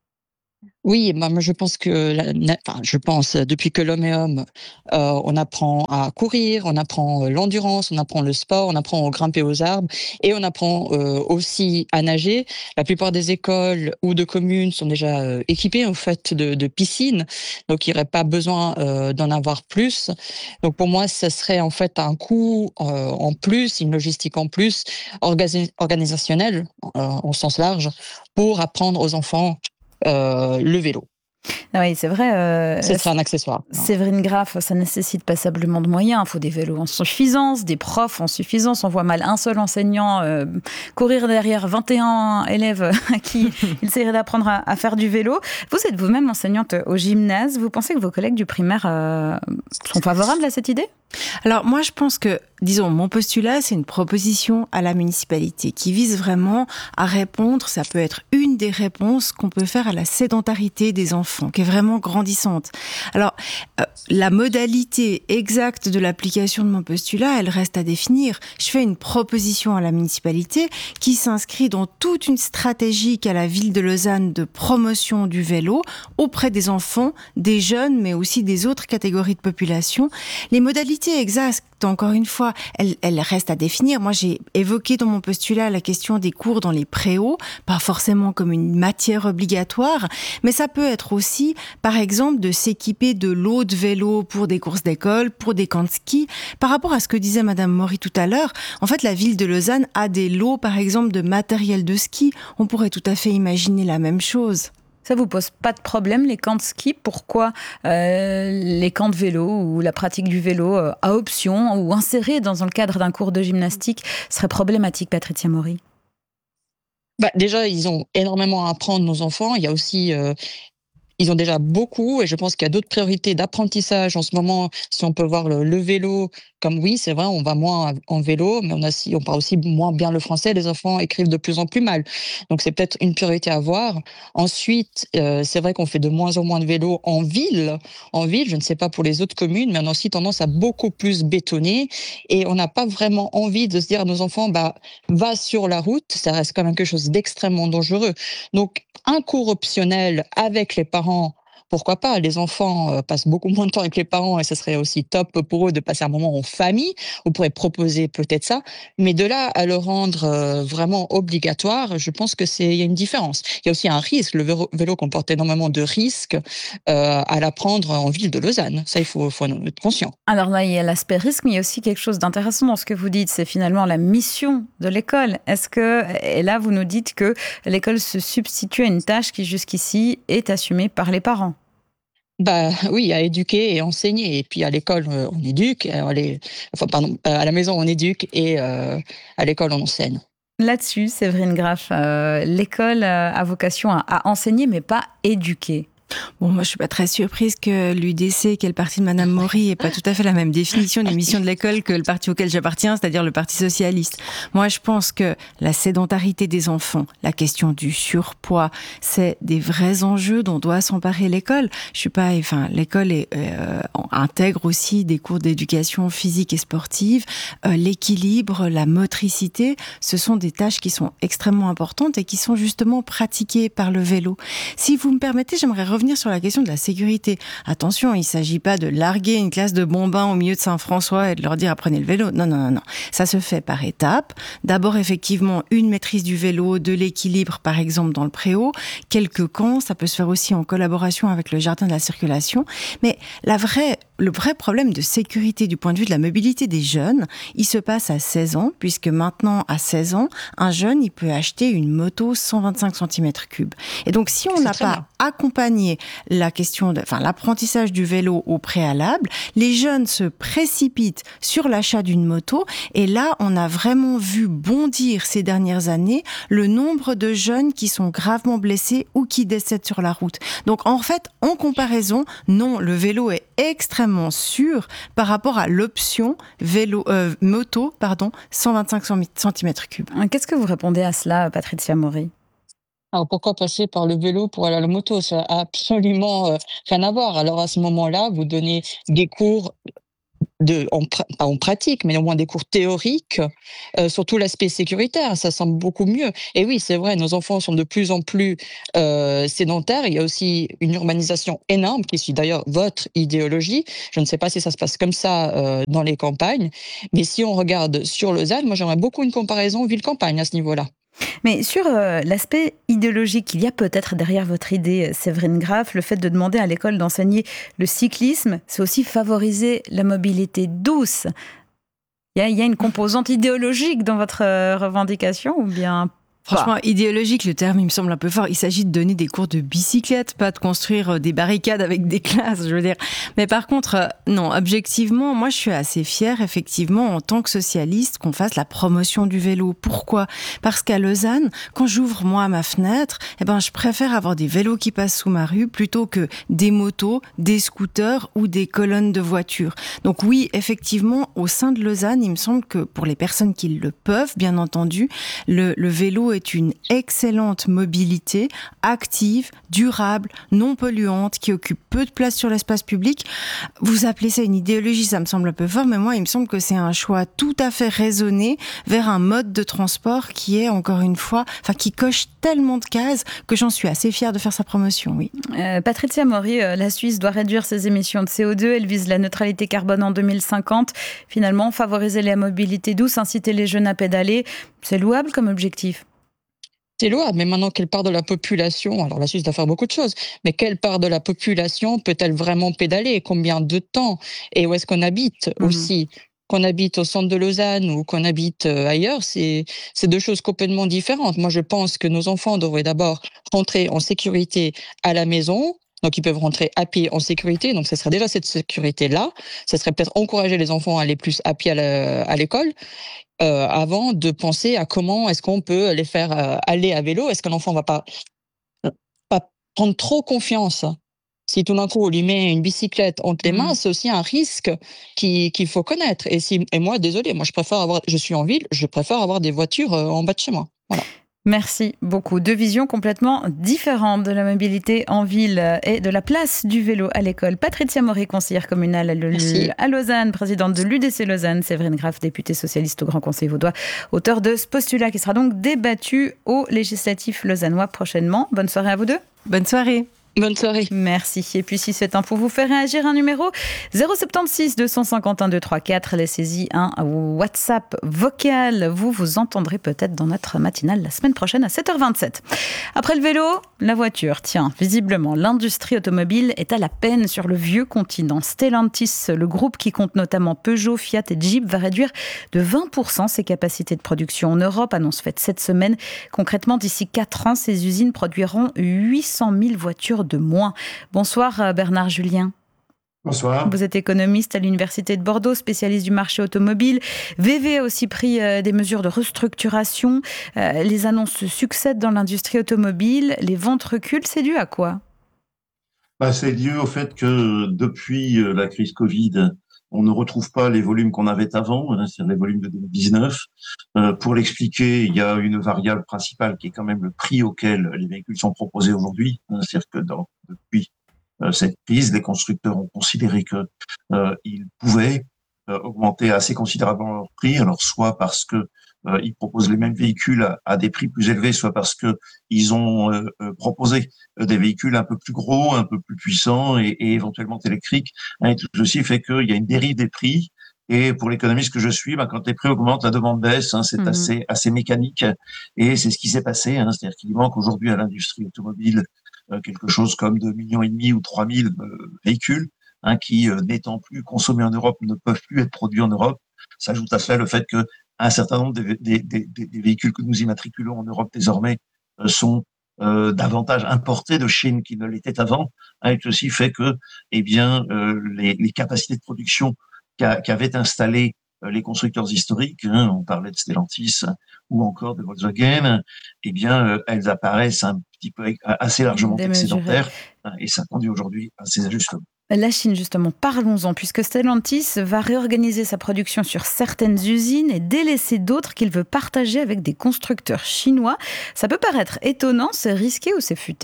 Oui, bah, moi je pense que, la, enfin, je pense depuis que l'homme est homme, euh, on apprend à courir, on apprend l'endurance, on apprend le sport, on apprend à grimper aux arbres et on apprend euh, aussi à nager. La plupart des écoles ou de communes sont déjà euh, équipées en fait de, de piscines, donc il n'y aurait pas besoin euh, d'en avoir plus. Donc pour moi, ça serait en fait un coût euh, en plus, une logistique en plus, organi- organisationnelle euh, au sens large, pour apprendre aux enfants Euh, le vélo. Oui, c'est vrai. Euh, Ce serait un accessoire. Séverine Graff, ça nécessite passablement de moyens. Il faut des vélos en suffisance, des profs en suffisance. On voit mal un seul enseignant euh, courir derrière vingt et un élèves à qui il s'agirait d'apprendre à, à faire du vélo. Vous êtes vous-même enseignante au gymnase. Vous pensez que vos collègues du primaire euh, sont favorables à cette idée ? Alors moi je pense que, disons, mon postulat c'est une proposition à la municipalité qui vise vraiment à répondre, ça peut être une des réponses qu'on peut faire à la sédentarité des enfants, qui est vraiment grandissante. Alors euh, la modalité exacte de l'application de mon postulat, elle reste à définir. Je fais une proposition à la municipalité qui s'inscrit dans toute une stratégie qu'a la ville de Lausanne de promotion du vélo auprès des enfants, des jeunes, mais aussi des autres catégories de population. Les modalités exactes, encore une fois, elles, elles restent à définir. Moi, j'ai évoqué dans mon postulat la question des cours dans les préaux, pas forcément comme une matière obligatoire, mais ça peut être aussi, par exemple, de s'équiper de lots de vélo pour des courses d'école, pour des camps de ski. Par rapport à ce que disait Madame Maury tout à l'heure, en fait, la ville de Lausanne a des lots, par exemple, de matériel de ski. On pourrait tout à fait imaginer la même chose. Ça vous pose pas de problème, les camps de ski ? Pourquoi euh, les camps de vélo ou la pratique du vélo euh, à option ou insérée dans le cadre d'un cours de gymnastique serait problématique, Patricia Maury ? Bah, déjà, ils ont énormément à apprendre, nos enfants. Il y a aussi... Euh, Ils ont déjà beaucoup et je pense qu'il y a d'autres priorités d'apprentissage en ce moment. Si on peut voir le, le vélo, comme oui, c'est vrai, on va moins en vélo, mais on, a, on parle aussi moins bien le français. Les enfants écrivent de plus en plus mal. Donc c'est peut-être une priorité à voir. Ensuite, euh, c'est vrai qu'on fait de moins en moins de vélo en ville. En ville, je ne sais pas pour les autres communes, mais on a aussi tendance à beaucoup plus bétonner et on n'a pas vraiment envie de se dire à nos enfants, bah, va sur la route. Ça reste quand même quelque chose d'extrêmement dangereux. Donc, un cours optionnel avec les parents, pourquoi pas ? Les enfants passent beaucoup moins de temps avec les parents et ce serait aussi top pour eux de passer un moment en famille. On pourrait proposer peut-être ça, mais de là à le rendre vraiment obligatoire, je pense que c'est il y a une différence. Il y a aussi un risque. Le vélo, vélo comporte énormément de risques euh, à l'apprendre en ville de Lausanne. Ça, il faut, faut en être conscient. Alors là, il y a l'aspect risque, mais il y a aussi quelque chose d'intéressant dans ce que vous dites. C'est finalement la mission de l'école. Est-ce que, et là, vous nous dites que l'école se substitue à une tâche qui jusqu'ici est assumée par les parents. Bah oui, à éduquer et enseigner. Et puis à l'école, on éduque. Les, enfin, pardon, à la maison, on éduque et euh, à l'école, on enseigne. Là-dessus, Séverine Graff, euh, l'école a vocation à, à enseigner, mais pas éduquer. Bon, moi, je suis pas très surprise que l'U D C, qui est le parti de Madame Maury, ait pas tout à fait la même définition des missions de l'école que le parti auquel j'appartiens, c'est-à-dire le Parti socialiste. Moi, je pense que la sédentarité des enfants, la question du surpoids, c'est des vrais enjeux dont doit s'emparer l'école. Je suis pas, enfin, l'école est, euh, intègre aussi des cours d'éducation physique et sportive, euh, l'équilibre, la motricité. Ce sont des tâches qui sont extrêmement importantes et qui sont justement pratiquées par le vélo. Si vous me permettez, j'aimerais revenir sur la question de la sécurité. Attention, il ne s'agit pas de larguer une classe de bombins au milieu de Saint-François et de leur dire apprenez le vélo. Non, non, non, non. Ça se fait par étapes. D'abord, effectivement, une maîtrise du vélo, de l'équilibre, par exemple, dans le préau. Quelques camps, ça peut se faire aussi en collaboration avec le jardin de la circulation. Mais la vraie, le vrai problème de sécurité du point de vue de la mobilité des jeunes, il se passe à seize ans, puisque maintenant, à seize ans, un jeune, il peut acheter une moto cent vingt-cinq centimètres cubes. Et donc, si on n'a pas accompagné la question de, enfin, l'apprentissage du vélo au préalable, les jeunes se précipitent sur l'achat d'une moto et là, on a vraiment vu bondir ces dernières années le nombre de jeunes qui sont gravement blessés ou qui décèdent sur la route. Donc, en fait, en comparaison, non, le vélo est extrêmement sûr par rapport à l'option vélo, euh, moto, pardon, cent vingt-cinq centimètres cubes. Qu'est-ce que vous répondez à cela, Patricia Maury ? Alors pourquoi passer par le vélo pour aller à la moto? Ça a absolument euh, rien à voir. Alors à ce moment-là, vous donnez des cours de, en, pas en pratique, mais au moins des cours théoriques euh, sur tout l'aspect sécuritaire. Ça semble beaucoup mieux. Et oui, c'est vrai, nos enfants sont de plus en plus euh, sédentaires. Il y a aussi une urbanisation énorme qui suit d'ailleurs votre idéologie. Je ne sais pas si ça se passe comme ça euh, dans les campagnes, mais si on regarde sur Lausanne, moi j'aimerais beaucoup une comparaison ville-campagne à ce niveau-là. Mais sur euh, l'aspect idéologique, il y a peut-être derrière votre idée, Séverine Graff, le fait de demander à l'école d'enseigner le cyclisme, c'est aussi favoriser la mobilité douce. Il y a, il y a une composante idéologique dans votre euh, revendication ou bien Franchement, idéologique, le terme, il me semble un peu fort. Il s'agit de donner des cours de bicyclette, pas de construire des barricades avec des classes, je veux dire. Mais par contre, non, objectivement, moi, je suis assez fière, effectivement, en tant que socialiste, qu'on fasse la promotion du vélo. Pourquoi ? Parce qu'à Lausanne, quand j'ouvre, moi, ma fenêtre, eh ben, je préfère avoir des vélos qui passent sous ma rue plutôt que des motos, des scooters ou des colonnes de voitures. Donc oui, effectivement, au sein de Lausanne, il me semble que pour les personnes qui le peuvent, bien entendu, le, le vélo est une excellente mobilité active, durable, non polluante, qui occupe peu de place sur l'espace public. Vous appelez ça une idéologie, ça me semble un peu fort, mais moi, il me semble que c'est un choix tout à fait raisonné vers un mode de transport qui est, encore une fois, enfin, qui coche tellement de cases que j'en suis assez fière de faire sa promotion, oui. Euh, Patricia Maury, euh, la Suisse doit réduire ses émissions de C O deux, elle vise la neutralité carbone en deux mille cinquante. Finalement, favoriser la mobilité douce, inciter les jeunes à pédaler, c'est louable comme objectif. C'est louable, mais maintenant, quelle part de la population, alors la Suisse doit faire beaucoup de choses, mais quelle part de la population peut-elle vraiment pédaler? Combien de temps? Et où est-ce qu'on habite mmh. aussi? Qu'on habite au centre de Lausanne ou qu'on habite ailleurs, c'est, c'est deux choses complètement différentes. Moi, je pense que nos enfants devraient d'abord rentrer en sécurité à la maison. Donc, ils peuvent rentrer à pied en sécurité. Donc, ce serait déjà cette sécurité-là. Ce serait peut-être encourager les enfants à aller plus à pied à, la, à l'école. Euh, avant de penser à comment est-ce qu'on peut les faire euh, aller à vélo. Est-ce qu'un enfant ne va pas, pas prendre trop confiance? Si tout d'un coup on lui met une bicyclette entre les mains, mmh. c'est aussi un risque qui, qu'il faut connaître. Et, si, et moi, désolé, moi je préfère avoir, je suis en ville, je préfère avoir des voitures euh, en bas de chez moi. Voilà. Merci beaucoup. Deux visions complètement différentes de la mobilité en ville et de la place du vélo à l'école. Patricia Maury, conseillère communale à Lausanne, présidente de l'U D C Lausanne. Séverine Graff, députée socialiste au Grand Conseil vaudois, auteur de ce postulat qui sera donc débattu au législatif lausannois prochainement. Bonne soirée à vous deux. Bonne soirée. Bonne soirée. Merci. Et puis si cette info vous fait réagir, un numéro zéro sept six deux cent cinquante et un deux cent trente-quatre. Laissez-y un WhatsApp vocal. Vous vous entendrez peut-être dans notre matinale la semaine prochaine à sept heures vingt-sept. Après le vélo, la voiture. Tiens, visiblement, l'industrie automobile est à la peine sur le vieux continent. Stellantis, le groupe qui compte notamment Peugeot, Fiat et Jeep, va réduire de vingt pour cent ses capacités de production en Europe. Annonce faite cette semaine. Concrètement, d'ici quatre ans, ces usines produiront huit cent mille voitures de moins. Bonsoir Bernard Julien. Bonsoir. Vous êtes économiste à l'Université de Bordeaux, spécialiste du marché automobile. V V a aussi pris euh, des mesures de restructuration. Euh, les annonces succèdent dans l'industrie automobile. Les ventes reculent. C'est dû à quoi ? Bah, c'est lié au fait que depuis la crise Covid, on ne retrouve pas les volumes qu'on avait avant, hein, c'est-à-dire les volumes de deux mille dix-neuf. Euh, pour l'expliquer, il y a une variable principale qui est quand même le prix auquel les véhicules sont proposés aujourd'hui. Hein, c'est-à-dire que dans, depuis euh, cette crise, les constructeurs ont considéré que euh, ils pouvaient euh, augmenter assez considérablement leur prix. Alors soit parce que euh, ils proposent les mêmes véhicules à, à des prix plus élevés, soit parce que ils ont euh, proposé des véhicules un peu plus gros, un peu plus puissants et, et éventuellement électriques. Et tout ceci fait qu'il y a une dérive des prix. Et pour l'économiste que je suis, ben, quand les prix augmentent, la demande baisse. Hein, c'est mmh. assez assez mécanique. Et c'est ce qui s'est passé. Hein, c'est-à-dire qu'il manque aujourd'hui à l'industrie automobile euh, quelque chose comme deux millions et demi ou trois mille euh, véhicules hein, qui, euh, n'étant plus consommés en Europe, ne peuvent plus être produits en Europe. S'ajoute à cela le fait que un certain nombre des, des, des, des véhicules que nous immatriculons en Europe désormais euh, sont euh, davantage importés de Chine qu'ils ne l'étaient avant. Hein, et ceci fait que, eh bien, euh, les, les capacités de production qu'a, qu'avaient installées euh, les constructeurs historiques, hein, on parlait de Stellantis ou encore de Volkswagen, eh bien, euh, elles apparaissent un petit peu assez largement excédentaires, hein, et ça conduit aujourd'hui à ces ajustements. La Chine, justement, parlons-en, puisque Stellantis va réorganiser sa production sur certaines usines et délaisser d'autres qu'il veut partager avec des constructeurs chinois. Ça peut paraître étonnant, c'est risqué ou c'est futé ?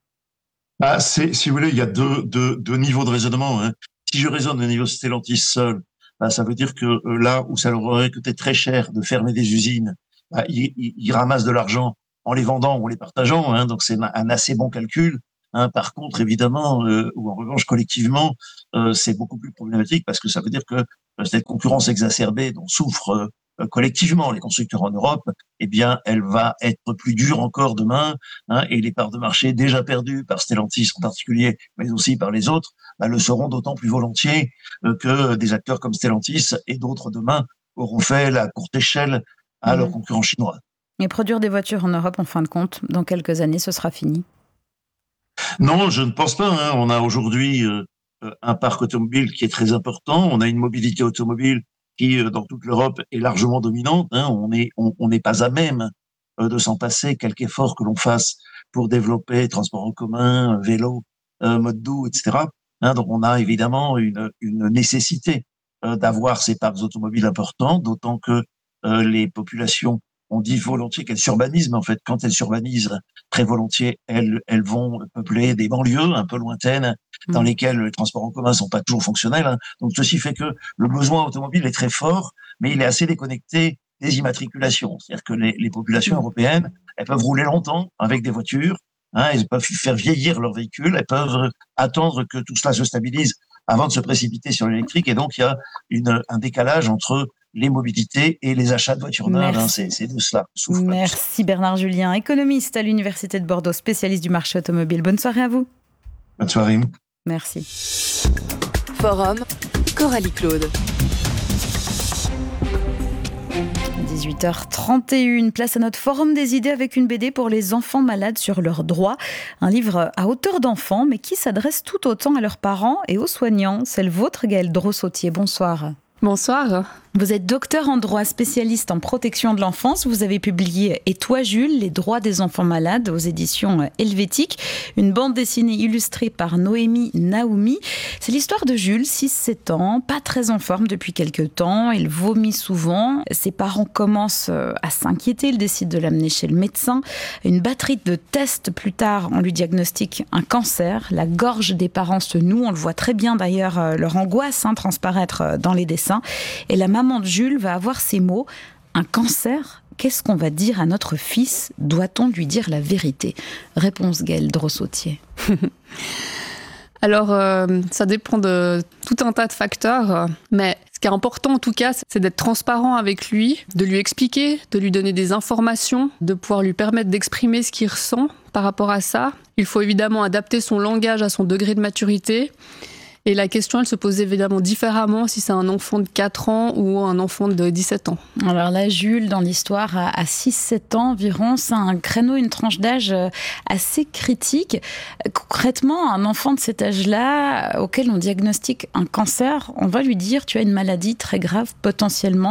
Ah, c'est, si vous voulez, il y a deux, deux, deux niveaux de raisonnement. Hein. Si je raisonne au niveau Stellantis seul, bah, ça veut dire que euh, là où ça leur aurait coûté très cher de fermer des usines, bah, ils, ils, ils ramassent de l'argent en les vendant ou en les partageant. Hein, donc c'est un assez bon calcul. Hein, par contre, évidemment, euh, ou en revanche, collectivement, euh, c'est beaucoup plus problématique parce que ça veut dire que euh, cette concurrence exacerbée dont souffrent euh, collectivement les constructeurs en Europe, eh bien, elle va être plus dure encore demain, hein, et les parts de marché déjà perdues par Stellantis en particulier, mais aussi par les autres, bah, le seront d'autant plus volontiers euh, que des acteurs comme Stellantis et d'autres demain auront fait la courte échelle à mmh. leurs concurrents chinois. Et produire des voitures en Europe, en fin de compte, dans quelques années, ce sera fini ? Non, je ne pense pas. Hein. On a aujourd'hui euh, un parc automobile qui est très important. On a une mobilité automobile qui, euh, dans toute l'Europe, est largement dominante. Hein. On n'est on, on n'est pas à même euh, de s'en passer, quelque effort que l'on fasse pour développer transport en commun, vélo, euh, mode doux, et cetera. Hein. Donc, on a évidemment une, une nécessité euh, d'avoir ces parcs automobiles importants, d'autant que euh, les populations, on dit volontiers qu'elles s'urbanisent, mais en fait, quand elles s'urbanisent, très volontiers, elles, elles vont peupler des banlieues un peu lointaines, dans mmh. lesquelles les transports en commun sont pas toujours fonctionnels. Hein. Donc, ceci fait que le besoin automobile est très fort, mais il est assez déconnecté des immatriculations. C'est-à-dire que les, les populations mmh. européennes, elles peuvent rouler longtemps avec des voitures, hein, elles peuvent faire vieillir leurs véhicules, elles peuvent attendre que tout cela se stabilise avant de se précipiter sur l'électrique. Et donc, il y a une, un décalage entre les mobilités et les achats de voitures neuves. Hein, c'est, c'est de cela. Merci Bernard Julien, économiste à l'Université de Bordeaux, spécialiste du marché automobile. Bonne soirée à vous. Bonne soirée. Merci. Forum, Coralie Claude. dix-huit heures trente et une, place à notre forum des idées avec une B D pour les enfants malades sur leurs droits. Un livre à hauteur d'enfant, mais qui s'adresse tout autant à leurs parents et aux soignants. C'est le vôtre, Gaëlle Drossautier. Bonsoir. Bonsoir. Vous êtes docteur en droit, spécialiste en protection de l'enfance. Vous avez publié « Et toi, Jules, les droits des enfants malades » aux éditions Helvétique. Une bande dessinée illustrée par Noémie Naoumi. C'est l'histoire de Jules, six sept ans, pas très en forme depuis quelques temps. Il vomit souvent. Ses parents commencent à s'inquiéter. Ils décident de l'amener chez le médecin. Une batterie de tests plus tard, on lui diagnostique un cancer. La gorge des parents se noue. On le voit très bien d'ailleurs, leur angoisse hein, transparaître dans les dessins. Et la maman de Jules va avoir ces mots. Un cancer, qu'est-ce qu'on va dire à notre fils ? Doit-on lui dire la vérité ? Réponse Gaëlle Drossautier. Alors, euh, ça dépend de tout un tas de facteurs. Mais ce qui est important en tout cas, c'est d'être transparent avec lui, de lui expliquer, de lui donner des informations, de pouvoir lui permettre d'exprimer ce qu'il ressent par rapport à ça. Il faut évidemment adapter son langage à son degré de maturité. Et la question, elle se pose évidemment différemment si c'est un enfant de quatre ans ou un enfant de dix-sept ans. Alors là, Jules, dans l'histoire, à six sept ans environ, c'est un créneau, une tranche d'âge assez critique. Concrètement, un enfant de cet âge-là, auquel on diagnostique un cancer, on va lui dire « tu as une maladie très grave, potentiellement,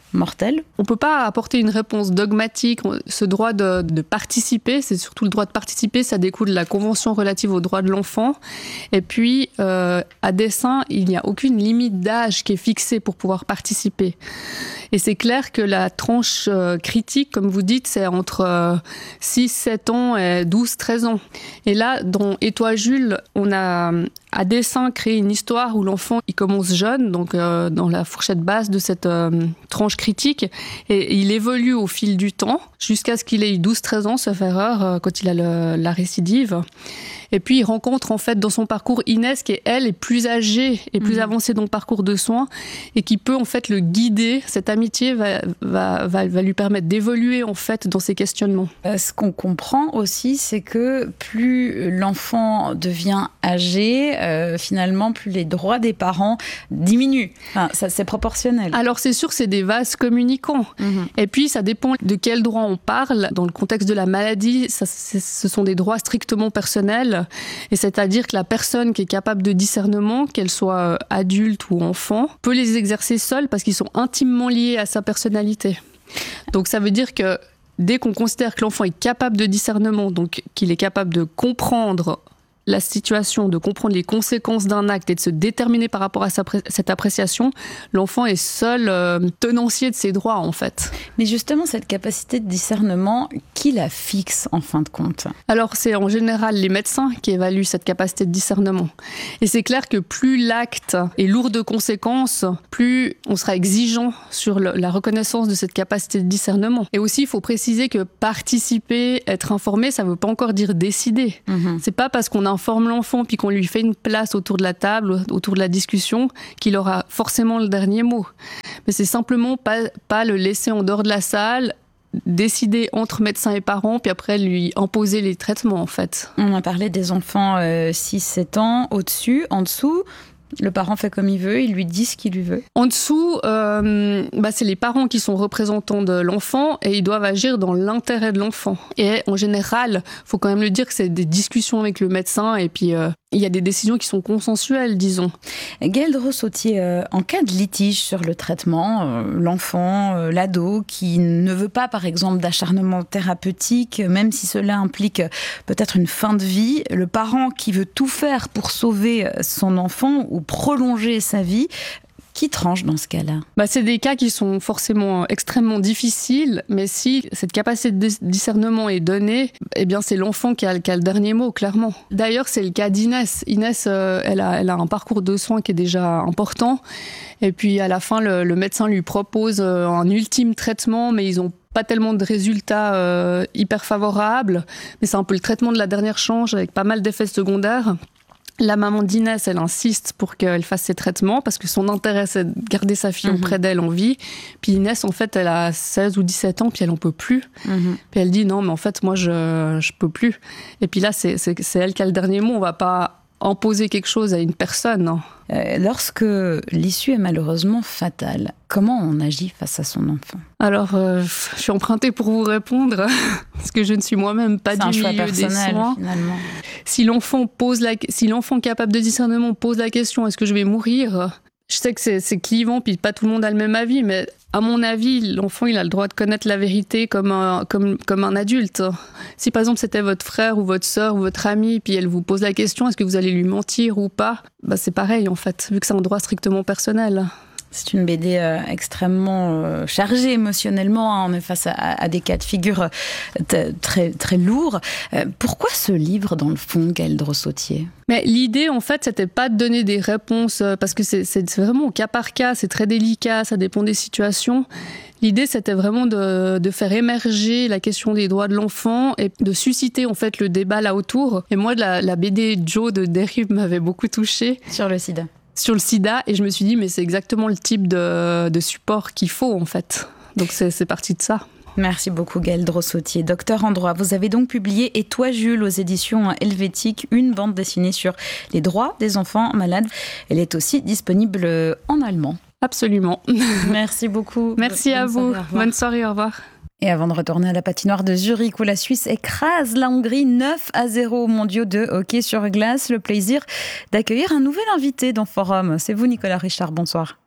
mortel? On ne peut pas apporter une réponse dogmatique. Ce droit de, de participer, c'est surtout le droit de participer, ça découle de la Convention relative aux droits de l'enfant. Et puis, euh, à dessein, il n'y a aucune limite d'âge qui est fixée pour pouvoir participer. Et c'est clair que la tranche euh, critique, comme vous dites, c'est entre euh, six sept ans et douze treize ans. Et là, dans Et toi, Jules, on a à dessein créé une histoire où l'enfant il commence jeune, donc euh, dans la fourchette basse de cette euh, tranche critique, et il évolue au fil du temps jusqu'à ce qu'il ait eu douze treize ans, sauf erreur, euh, quand il a le, la récidive. Et puis il rencontre en fait dans son parcours Inès qui, elle, est plus âgée et plus mmh. avancée dans le parcours de soins et qui peut en fait le guider. Cette amitié va, va, va, va lui permettre d'évoluer en fait dans ses questionnements. Euh, ce qu'on comprend aussi, c'est que plus l'enfant devient âgé, euh, finalement, plus les droits des parents diminuent. Enfin, ça, c'est proportionnel. Alors c'est sûr, c'est des vases communicants. Mmh. Et puis ça dépend de quel droit on parle. Dans le contexte de la maladie, ça, ce sont des droits strictement personnels. Et c'est-à-dire que la personne qui est capable de discernement, qu'elle soit adulte ou enfant, peut les exercer seule parce qu'ils sont intimement liés à sa personnalité. Donc ça veut dire que dès qu'on considère que l'enfant est capable de discernement, donc qu'il est capable de comprendre la situation, de comprendre les conséquences d'un acte et de se déterminer par rapport à sa pré- cette appréciation, l'enfant est seul euh, tenancier de ses droits, en fait. Mais justement, cette capacité de discernement, qui la fixe, en fin de compte ? Alors, c'est en général les médecins qui évaluent cette capacité de discernement. Et c'est clair que plus l'acte est lourd de conséquences, plus on sera exigeant sur le, la reconnaissance de cette capacité de discernement. Et aussi, il faut préciser que participer, être informé, ça ne veut pas encore dire décider. Mmh. C'est pas parce qu'on a informe l'enfant puis qu'on lui fait une place autour de la table, autour de la discussion, qu'il aura forcément le dernier mot. Mais c'est simplement pas, pas le laisser en dehors de la salle, décider entre médecins et parents, puis après lui imposer les traitements en fait. On a parlé des enfants euh, six sept ans, au-dessus, en dessous. Le parent fait comme il veut, il lui dit ce qu'il lui veut. En dessous, euh, bah c'est les parents qui sont représentants de l'enfant et ils doivent agir dans l'intérêt de l'enfant. Et en général, il faut quand même le dire que c'est des discussions avec le médecin et puis euh, il y a des décisions qui sont consensuelles, disons. Gaëlle Drossautier, euh, en cas de litige sur le traitement, euh, l'enfant, euh, l'ado qui ne veut pas, par exemple, d'acharnement thérapeutique, même si cela implique peut-être une fin de vie, le parent qui veut tout faire pour sauver son enfant ou prolonger sa vie, qui tranche dans ce cas-là ? Bah, c'est des cas qui sont forcément extrêmement difficiles, mais si cette capacité de discernement est donnée, eh bien c'est l'enfant qui a, qui a le dernier mot, clairement. D'ailleurs, c'est le cas d'Inès. Inès, euh, elle, a, elle a un parcours de soins qui est déjà important, et puis à la fin, le, le médecin lui propose un ultime traitement, mais ils ont pas tellement de résultats euh, hyper favorables, mais c'est un peu le traitement de la dernière chance avec pas mal d'effets secondaires. La maman d'Inès, elle insiste pour qu'elle fasse ses traitements parce que son intérêt, c'est de garder sa fille mmh. auprès d'elle en vie. Puis Inès, en fait, elle a seize ou dix-sept ans, puis elle n'en peut plus. Mmh. Puis elle dit non, mais en fait, moi, je ne peux plus. Et puis là, c'est, c'est, c'est elle qui a le dernier mot. On ne va pas imposer quelque chose à une personne. Hein. Euh, lorsque l'issue est malheureusement fatale, comment on agit face à son enfant ? Alors, euh, je suis empruntée pour vous répondre, parce que je ne suis moi-même pas c'est du milieu des soins. Finalement. Si l'enfant pose la, si l'enfant capable de discernement pose la question, est-ce que je vais mourir ? Je sais que c'est, c'est clivant, puis pas tout le monde a le même avis, mais à mon avis, l'enfant, il a le droit de connaître la vérité comme un, comme, comme un adulte. Si par exemple c'était votre frère ou votre sœur ou votre ami, puis elle vous pose la question, est-ce que vous allez lui mentir ou pas ? Bah, c'est pareil en fait, vu que c'est un droit strictement personnel. C'est une B D euh, extrêmement euh, chargée émotionnellement. Hein. On est face à, à des cas de figure t- très, très lourds. Euh, pourquoi ce livre, dans le fond, Gaëlle Drossautier ? Mais l'idée, en fait, c'était pas de donner des réponses, parce que c'est, c'est, c'est vraiment au cas par cas, c'est très délicat, ça dépend des situations. L'idée, c'était vraiment de, de faire émerger la question des droits de l'enfant et de susciter, en fait, le débat là autour. Et moi, la, la B D Joe de Dérive m'avait beaucoup touchée. Sur le sida. Sur le sida, et je me suis dit, mais c'est exactement le type de, de support qu'il faut, en fait. Donc, c'est, c'est parti de ça. Merci beaucoup Gaëlle Drossautier. Docteur en droit, vous avez donc publié « Et toi Jules » aux éditions Helvétique, une bande dessinée sur les droits des enfants malades. Elle est aussi disponible en allemand. Absolument. Merci beaucoup. Merci à vous. Bonne soirée, au revoir. Et avant de retourner à la patinoire de Zurich où la Suisse écrase la Hongrie neuf à zéro aux mondiaux de hockey sur glace, le plaisir d'accueillir un nouvel invité dans Forum. C'est vous Nicolas Richard, bonsoir.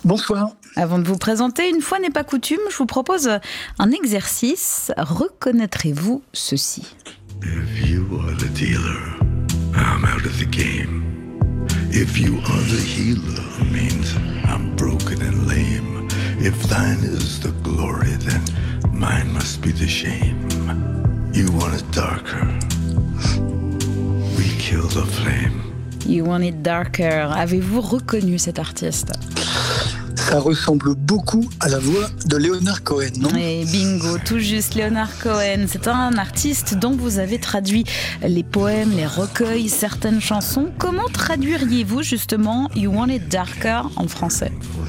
Bonsoir. Avant de vous présenter, une fois n'est pas coutume, je vous propose un exercice. Reconnaîtrez-vous ceci? If you are the dealer, I'm out of the game. If you are the healer, means I'm broken and lame. If thine is the glory, then mine must be the shame. You want it darker, we kill the flame. You Want It Darker. Avez-vous reconnu cet artiste? Ça ressemble beaucoup à la voix de Leonard Cohen, non? Et bingo, tout juste, Leonard Cohen. C'est un artiste dont vous avez traduit les poèmes, les recueils, certaines chansons. Comment traduiriez-vous justement You Want It Darker en français?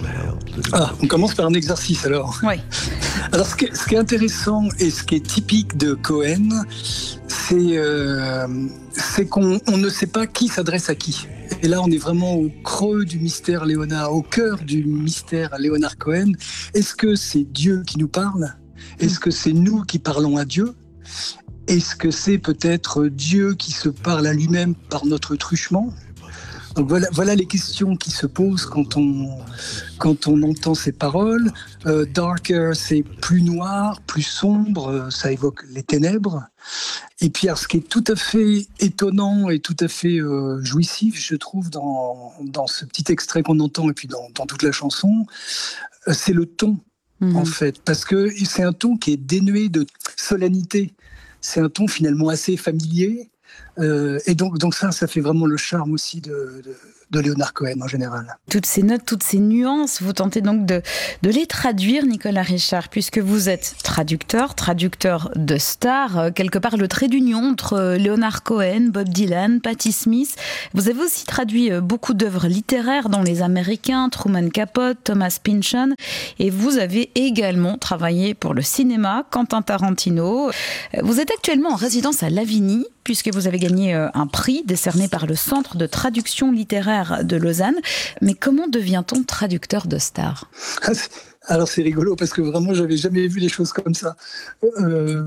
Ah, on commence par un exercice alors. Oui. Alors ce qui, est, ce qui est intéressant et ce qui est typique de Cohen, c'est, euh, c'est qu'on on ne sait pas qui s'adresse à qui. Et là, on est vraiment au creux du mystère Léonard, au cœur du mystère Léonard Cohen. Est-ce que c'est Dieu qui nous parle? Est-ce que c'est nous qui parlons à Dieu? Est-ce que c'est peut-être Dieu qui se parle à lui-même par notre truchement? Donc voilà, voilà les questions qui se posent quand on, quand on entend ces paroles. Euh, darker, c'est plus noir, plus sombre, ça évoque les ténèbres. Et puis, alors, ce qui est tout à fait étonnant et tout à fait euh, jouissif, je trouve, dans, dans ce petit extrait qu'on entend et puis dans, dans toute la chanson, euh, c'est le ton, mmh. en fait. Parce que c'est un ton qui est dénué de solennité. C'est un ton finalement assez familier. Euh, et donc, donc ça, ça fait vraiment le charme aussi de, de, de Leonard Cohen en général. Toutes ces notes, toutes ces nuances, vous tentez donc de, de les traduire, Nicolas Richard, puisque vous êtes traducteur, traducteur de stars, quelque part le trait d'union entre Leonard Cohen, Bob Dylan, Patti Smith. Vous avez aussi traduit beaucoup d'œuvres littéraires, dont Les Américains, Truman Capote, Thomas Pynchon, et vous avez également travaillé pour le cinéma, Quentin Tarantino. Vous êtes actuellement en résidence à Lavigny, puisque vous avez gagné un prix décerné par le Centre de traduction littéraire de Lausanne. Mais comment devient-on traducteur de stars? Alors c'est rigolo parce que vraiment j'avais jamais vu les choses comme ça. Euh,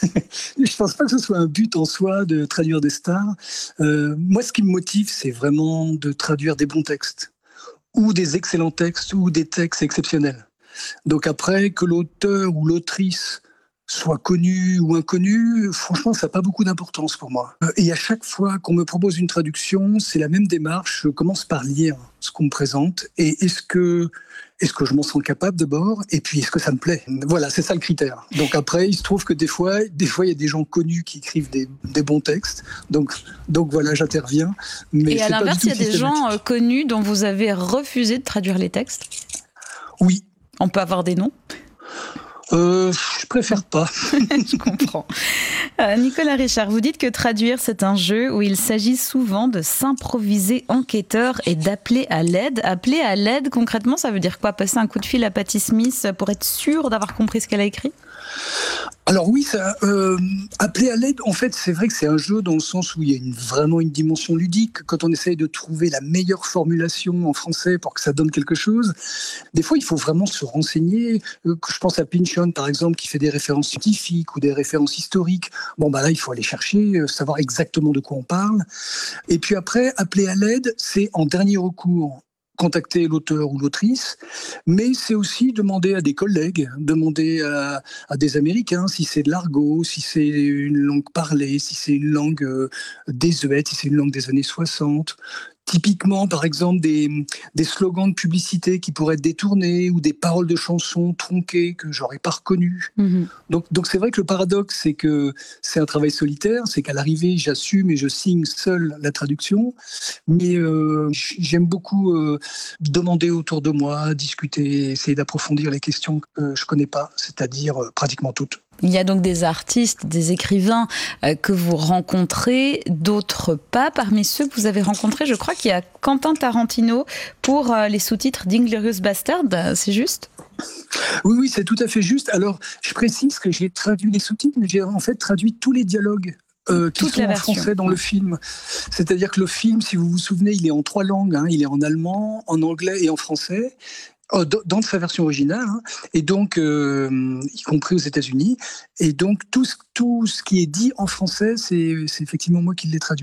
je pense pas que ce soit un but en soi de traduire des stars. Euh, moi ce qui me motive c'est vraiment de traduire des bons textes ou des excellents textes ou des textes exceptionnels. Donc après que l'auteur ou l'autrice soit connu ou inconnu, franchement, ça n'a pas beaucoup d'importance pour moi. Et à chaque fois qu'on me propose une traduction, c'est la même démarche. Je commence par lire ce qu'on me présente. Et est-ce que, est-ce que je m'en sens capable d'abord? Et puis, est-ce que ça me plaît? Voilà, c'est ça le critère. Donc après, il se trouve que des fois, des fois, il y a des gens connus qui écrivent des, des bons textes. Donc, donc voilà, j'interviens. Mais et à l'inverse, il y a des gens connus dont vous avez refusé de traduire les textes? Oui. On peut avoir des noms? Euh, je préfère pas. Je comprends. Euh, Nicolas Richard, vous dites que traduire, c'est un jeu où il s'agit souvent de s'improviser enquêteur et d'appeler à l'aide. Appeler à l'aide, concrètement, ça veut dire quoi? Passer un coup de fil à Patti Smith pour être sûr d'avoir compris ce qu'elle a écrit? Alors oui, ça, euh, appeler à l'aide, en fait, c'est vrai que c'est un jeu dans le sens où il y a une, vraiment une dimension ludique. Quand on essaye de trouver la meilleure formulation en français pour que ça donne quelque chose, des fois, il faut vraiment se renseigner. Je pense à Pynchon, par exemple, qui fait des références scientifiques ou des références historiques. Bon, bah là, il faut aller chercher, savoir exactement de quoi on parle. Et puis après, appeler à l'aide, c'est en dernier recours contacter l'auteur ou l'autrice, mais c'est aussi demander à des collègues, demander à, à des Américains si c'est de l'argot, si c'est une langue parlée, si c'est une langue euh, désuète, si c'est une langue des années soixante. Typiquement, par exemple, des, des slogans de publicité qui pourraient être détournés ou des paroles de chansons tronquées que j'aurais pas reconnues. Mmh. Donc, donc c'est vrai que le paradoxe, c'est que c'est un travail solitaire, c'est qu'à l'arrivée, j'assume et je signe seul la traduction, mais euh, j'aime beaucoup euh, demander autour de moi, discuter, essayer d'approfondir les questions que je connais pas, c'est-à-dire euh, pratiquement toutes. Il y a donc des artistes, des écrivains euh, que vous rencontrez, d'autres pas. Parmi ceux que vous avez rencontrés, je crois qu'il y a Quentin Tarantino pour euh, les sous-titres d'Inglourious Bastard, c'est juste ? Oui, oui, c'est tout à fait juste. Alors, je précise que j'ai traduit les sous-titres, mais j'ai en fait traduit tous les dialogues euh, qui Toute sont en français dans le film. C'est-à-dire que le film, si vous vous souvenez, il est en trois langues. Hein. Il est en allemand, en anglais et en français. Dans sa version originale, hein, et donc euh, y compris aux États-Unis, et donc tout ce, tout ce qui est dit en français, c'est, c'est effectivement moi qui l'ai traduit.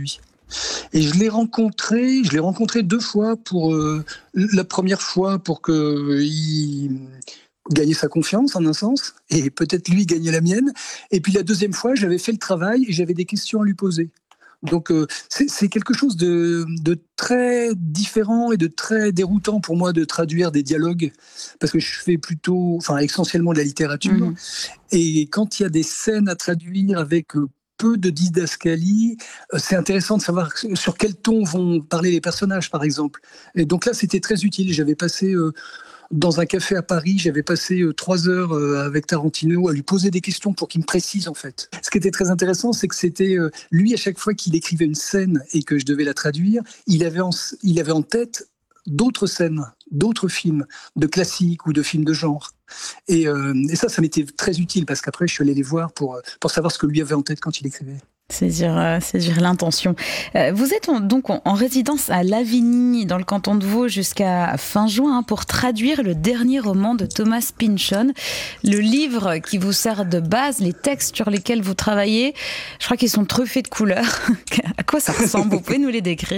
Et je l'ai rencontré, je l'ai rencontré deux fois pour euh, la première fois pour que il gagner sa confiance en un sens, et peut-être lui gagner la mienne. Et puis la deuxième fois, j'avais fait le travail et j'avais des questions à lui poser. Donc euh, c'est, c'est quelque chose de, de très différent et de très déroutant pour moi de traduire des dialogues, parce que je fais plutôt, enfin essentiellement de la littérature. Mmh. Et quand il y a des scènes à traduire avec euh, peu de didascalie, euh, c'est intéressant de savoir sur quel ton vont parler les personnages, par exemple. Et donc là, c'était très utile. J'avais passé... Euh, Dans un café à Paris, j'avais passé euh, trois heures euh, avec Tarantino à lui poser des questions pour qu'il me précise en fait. Ce qui était très intéressant, c'est que c'était euh, lui à chaque fois qu'il écrivait une scène et que je devais la traduire, il avait en, il avait en tête d'autres scènes, d'autres films, de classiques ou de films de genre. Et, euh, et ça, ça m'était très utile parce qu'après, je suis allé les voir pour, pour savoir ce que lui avait en tête quand il écrivait. C'est dire, euh, c'est dire l'intention. Euh, vous êtes en, donc en, en résidence à Lavigny, dans le canton de Vaud, jusqu'à fin juin, hein, pour traduire le dernier roman de Thomas Pynchon. Le livre qui vous sert de base, les textes sur lesquels vous travaillez, je crois qu'ils sont truffés de couleurs. À quoi ça ressemble ? Vous pouvez nous les décrire ?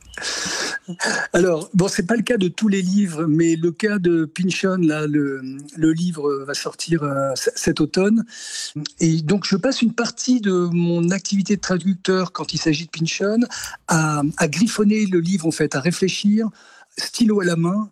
Alors, bon, c'est pas le cas de tous les livres, mais le cas de Pynchon, là, le, le livre va sortir euh, cet automne. Et donc, je passe une partie de mon activité de traducteur, quand il s'agit de Pynchon, à, à griffonner le livre, en fait, à réfléchir, stylo à la main,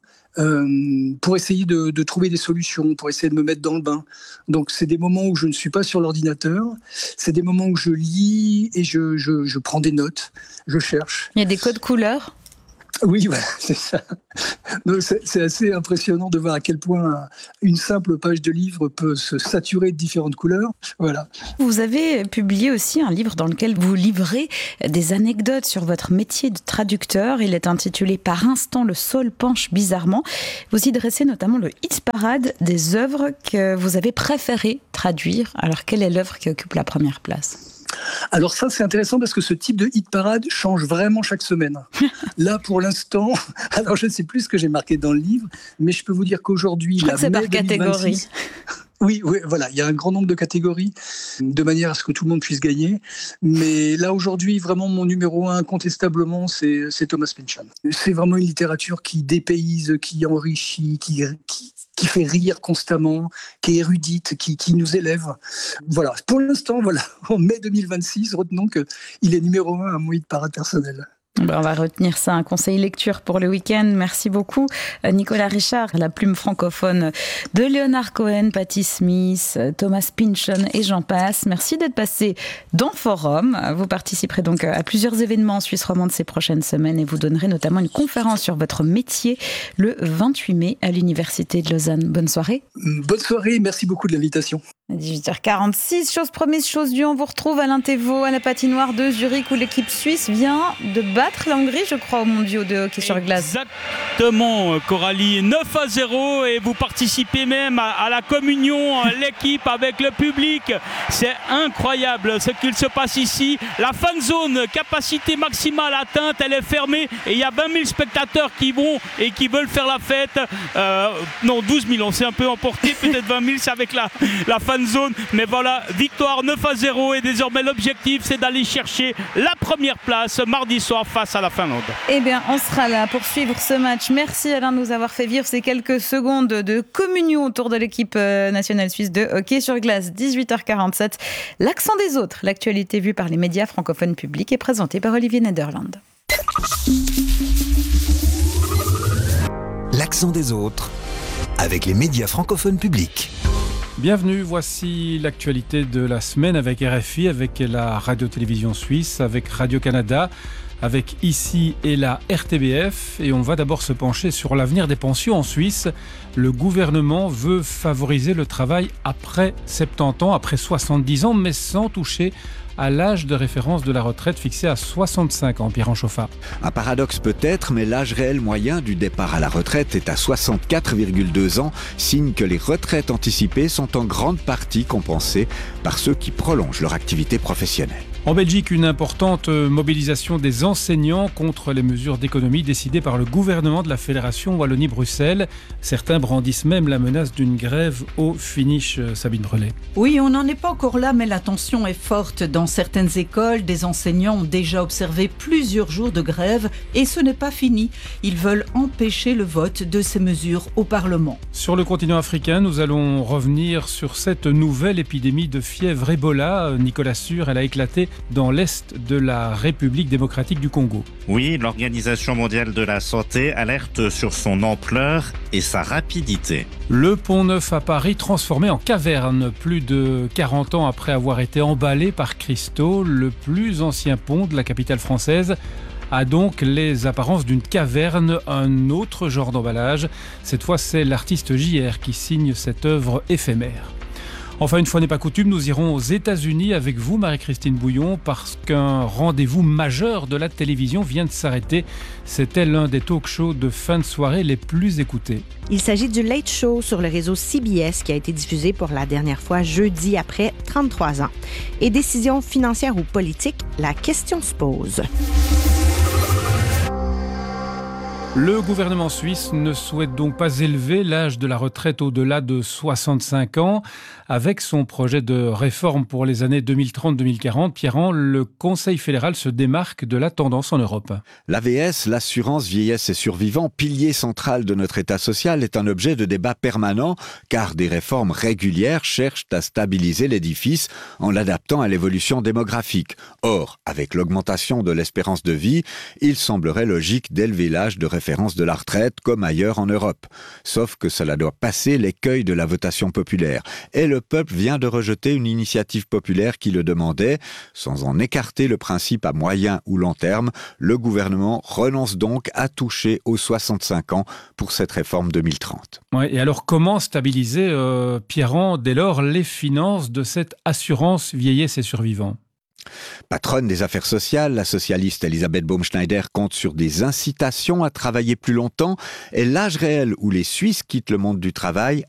Euh, pour essayer de, de trouver des solutions, pour essayer de me mettre dans le bain. Donc, c'est des moments où je ne suis pas sur l'ordinateur, c'est des moments où je lis et je, je, je prends des notes, je cherche. Il y a des codes couleurs ? Oui, voilà, c'est ça. Donc, c'est, c'est assez impressionnant de voir à quel point une simple page de livre peut se saturer de différentes couleurs. Voilà. Vous avez publié aussi un livre dans lequel vous livrez des anecdotes sur votre métier de traducteur. Il est intitulé « Par instant, le sol penche bizarrement ». Vous y dressez notamment le hit parade des œuvres que vous avez préféré traduire. Alors, quelle est l'œuvre qui occupe la première place ? Alors ça, c'est intéressant parce que ce type de hit parade change vraiment chaque semaine. Là, pour l'instant, alors je ne sais plus ce que j'ai marqué dans le livre, mais je peux vous dire qu'aujourd'hui, je crois la que c'est par catégorie. Oui, oui, voilà, il y a un grand nombre de catégories, de manière à ce que tout le monde puisse gagner. Mais là, aujourd'hui, vraiment, mon numéro un, incontestablement, c'est, c'est Thomas Pynchon. C'est vraiment une littérature qui dépayse, qui enrichit, qui... qui qui fait rire constamment, qui est érudite, qui, qui nous élève. Voilà. Pour l'instant, voilà, en mai deux mille vingt-six, retenons qu'il est numéro un à mon hit parade personnel. Ben on va retenir ça, un conseil lecture pour le week-end. Merci beaucoup, Nicolas Richard, la plume francophone de Leonard Cohen, Patti Smith, Thomas Pynchon et j'en passe. Merci d'être passé dans Forum. Vous participerez donc à plusieurs événements en Suisse romande ces prochaines semaines et vous donnerez notamment une conférence sur votre métier le vingt-huit mai à l'Université de Lausanne. Bonne soirée. Bonne soirée, merci beaucoup de l'invitation. À dix-huit heures quarante-six, chose promise, chose due, on vous retrouve à l'Intévo, à la patinoire de Zurich où l'équipe suisse vient de battre la Hongrie, je crois, aux mondiaux de hockey sur glace. Exactement, Coralie, neuf à zéro et vous participez même à, à la communion, l'équipe avec le public. C'est incroyable ce qu'il se passe ici. La fan zone, capacité maximale atteinte, elle est fermée et il y a vingt mille spectateurs qui vont et qui veulent faire la fête. Euh, non, douze mille, on s'est un peu emporté, peut-être vingt mille, c'est avec la, la fan zone, mais voilà, victoire neuf à zéro et désormais l'objectif c'est d'aller chercher la première place mardi soir face à la Finlande. Eh bien, on sera là pour suivre ce match. Merci Alain de nous avoir fait vivre ces quelques secondes de communion autour de l'équipe nationale suisse de hockey sur glace. dix-huit heures quarante-sept, l'accent des autres, l'actualité vue par les médias francophones publics est présentée par Olivier Nederland. L'accent des autres avec les médias francophones publics. Bienvenue, voici l'actualité de la semaine avec R F I, avec la radio-télévision suisse, avec Radio-Canada, avec ici et là R T B F. Et on va d'abord se pencher sur l'avenir des pensions en Suisse. Le gouvernement veut favoriser le travail après soixante-dix ans, après soixante-dix ans, mais sans toucher à l'âge de référence de la retraite fixé à soixante-cinq ans. Pierre Anchoffat. Un paradoxe peut-être, mais l'âge réel moyen du départ à la retraite est à soixante-quatre virgule deux ans, signe que les retraites anticipées sont en grande partie compensées par ceux qui prolongent leur activité professionnelle. En Belgique, une importante mobilisation des enseignants contre les mesures d'économie décidées par le gouvernement de la Fédération Wallonie-Bruxelles. Certains brandissent même la menace d'une grève au finish, Sabine Relais. Oui, on n'en est pas encore là, mais la tension est forte. Dans certaines écoles, des enseignants ont déjà observé plusieurs jours de grève et ce n'est pas fini. Ils veulent empêcher le vote de ces mesures au Parlement. Sur le continent africain, nous allons revenir sur cette nouvelle épidémie de fièvre Ebola. Nicolas Sûr, elle a éclaté dans l'est de la République démocratique du Congo. Oui, l'Organisation mondiale de la santé alerte sur son ampleur et sa rapidité. Le Pont Neuf à Paris transformé en caverne. Plus de quarante ans après avoir été emballé par cristaux, le plus ancien pont de la capitale française a donc les apparences d'une caverne, un autre genre d'emballage. Cette fois, c'est l'artiste J R qui signe cette œuvre éphémère. Enfin, une fois n'est pas coutume, nous irons aux États-Unis avec vous, Marie-Christine Bouillon, parce qu'un rendez-vous majeur de la télévision vient de s'arrêter. C'était l'un des talk-shows de fin de soirée les plus écoutés. Il s'agit du Late Show sur le réseau C B S qui a été diffusé pour la dernière fois jeudi après trente-trois ans. Et décision financière ou politique, la question se pose. Le gouvernement suisse ne souhaite donc pas élever l'âge de la retraite au-delà de soixante-cinq ans. Avec son projet de réforme pour les années deux mille trente deux mille quarante, Pierrand, le Conseil fédéral se démarque de la tendance en Europe. L'A V S, l'assurance vieillesse et survivants, pilier central de notre État social, est un objet de débat permanent car des réformes régulières cherchent à stabiliser l'édifice en l'adaptant à l'évolution démographique. Or, avec l'augmentation de l'espérance de vie, il semblerait logique d'élever l'âge de référence de la retraite comme ailleurs en Europe. Sauf que cela doit passer l'écueil de la votation populaire. Et le peuple vient de rejeter une initiative populaire qui le demandait. Sans en écarter le principe à moyen ou long terme, le gouvernement renonce donc à toucher aux soixante-cinq ans pour cette réforme deux mille trente. Ouais, et alors comment stabiliser, euh, Pierrand, dès lors les finances de cette assurance vieillesse et survivants ? Patronne des affaires sociales, la socialiste Elisabeth Baumschneider compte sur des incitations à travailler plus longtemps et l'âge réel où les Suisses quittent le monde du travail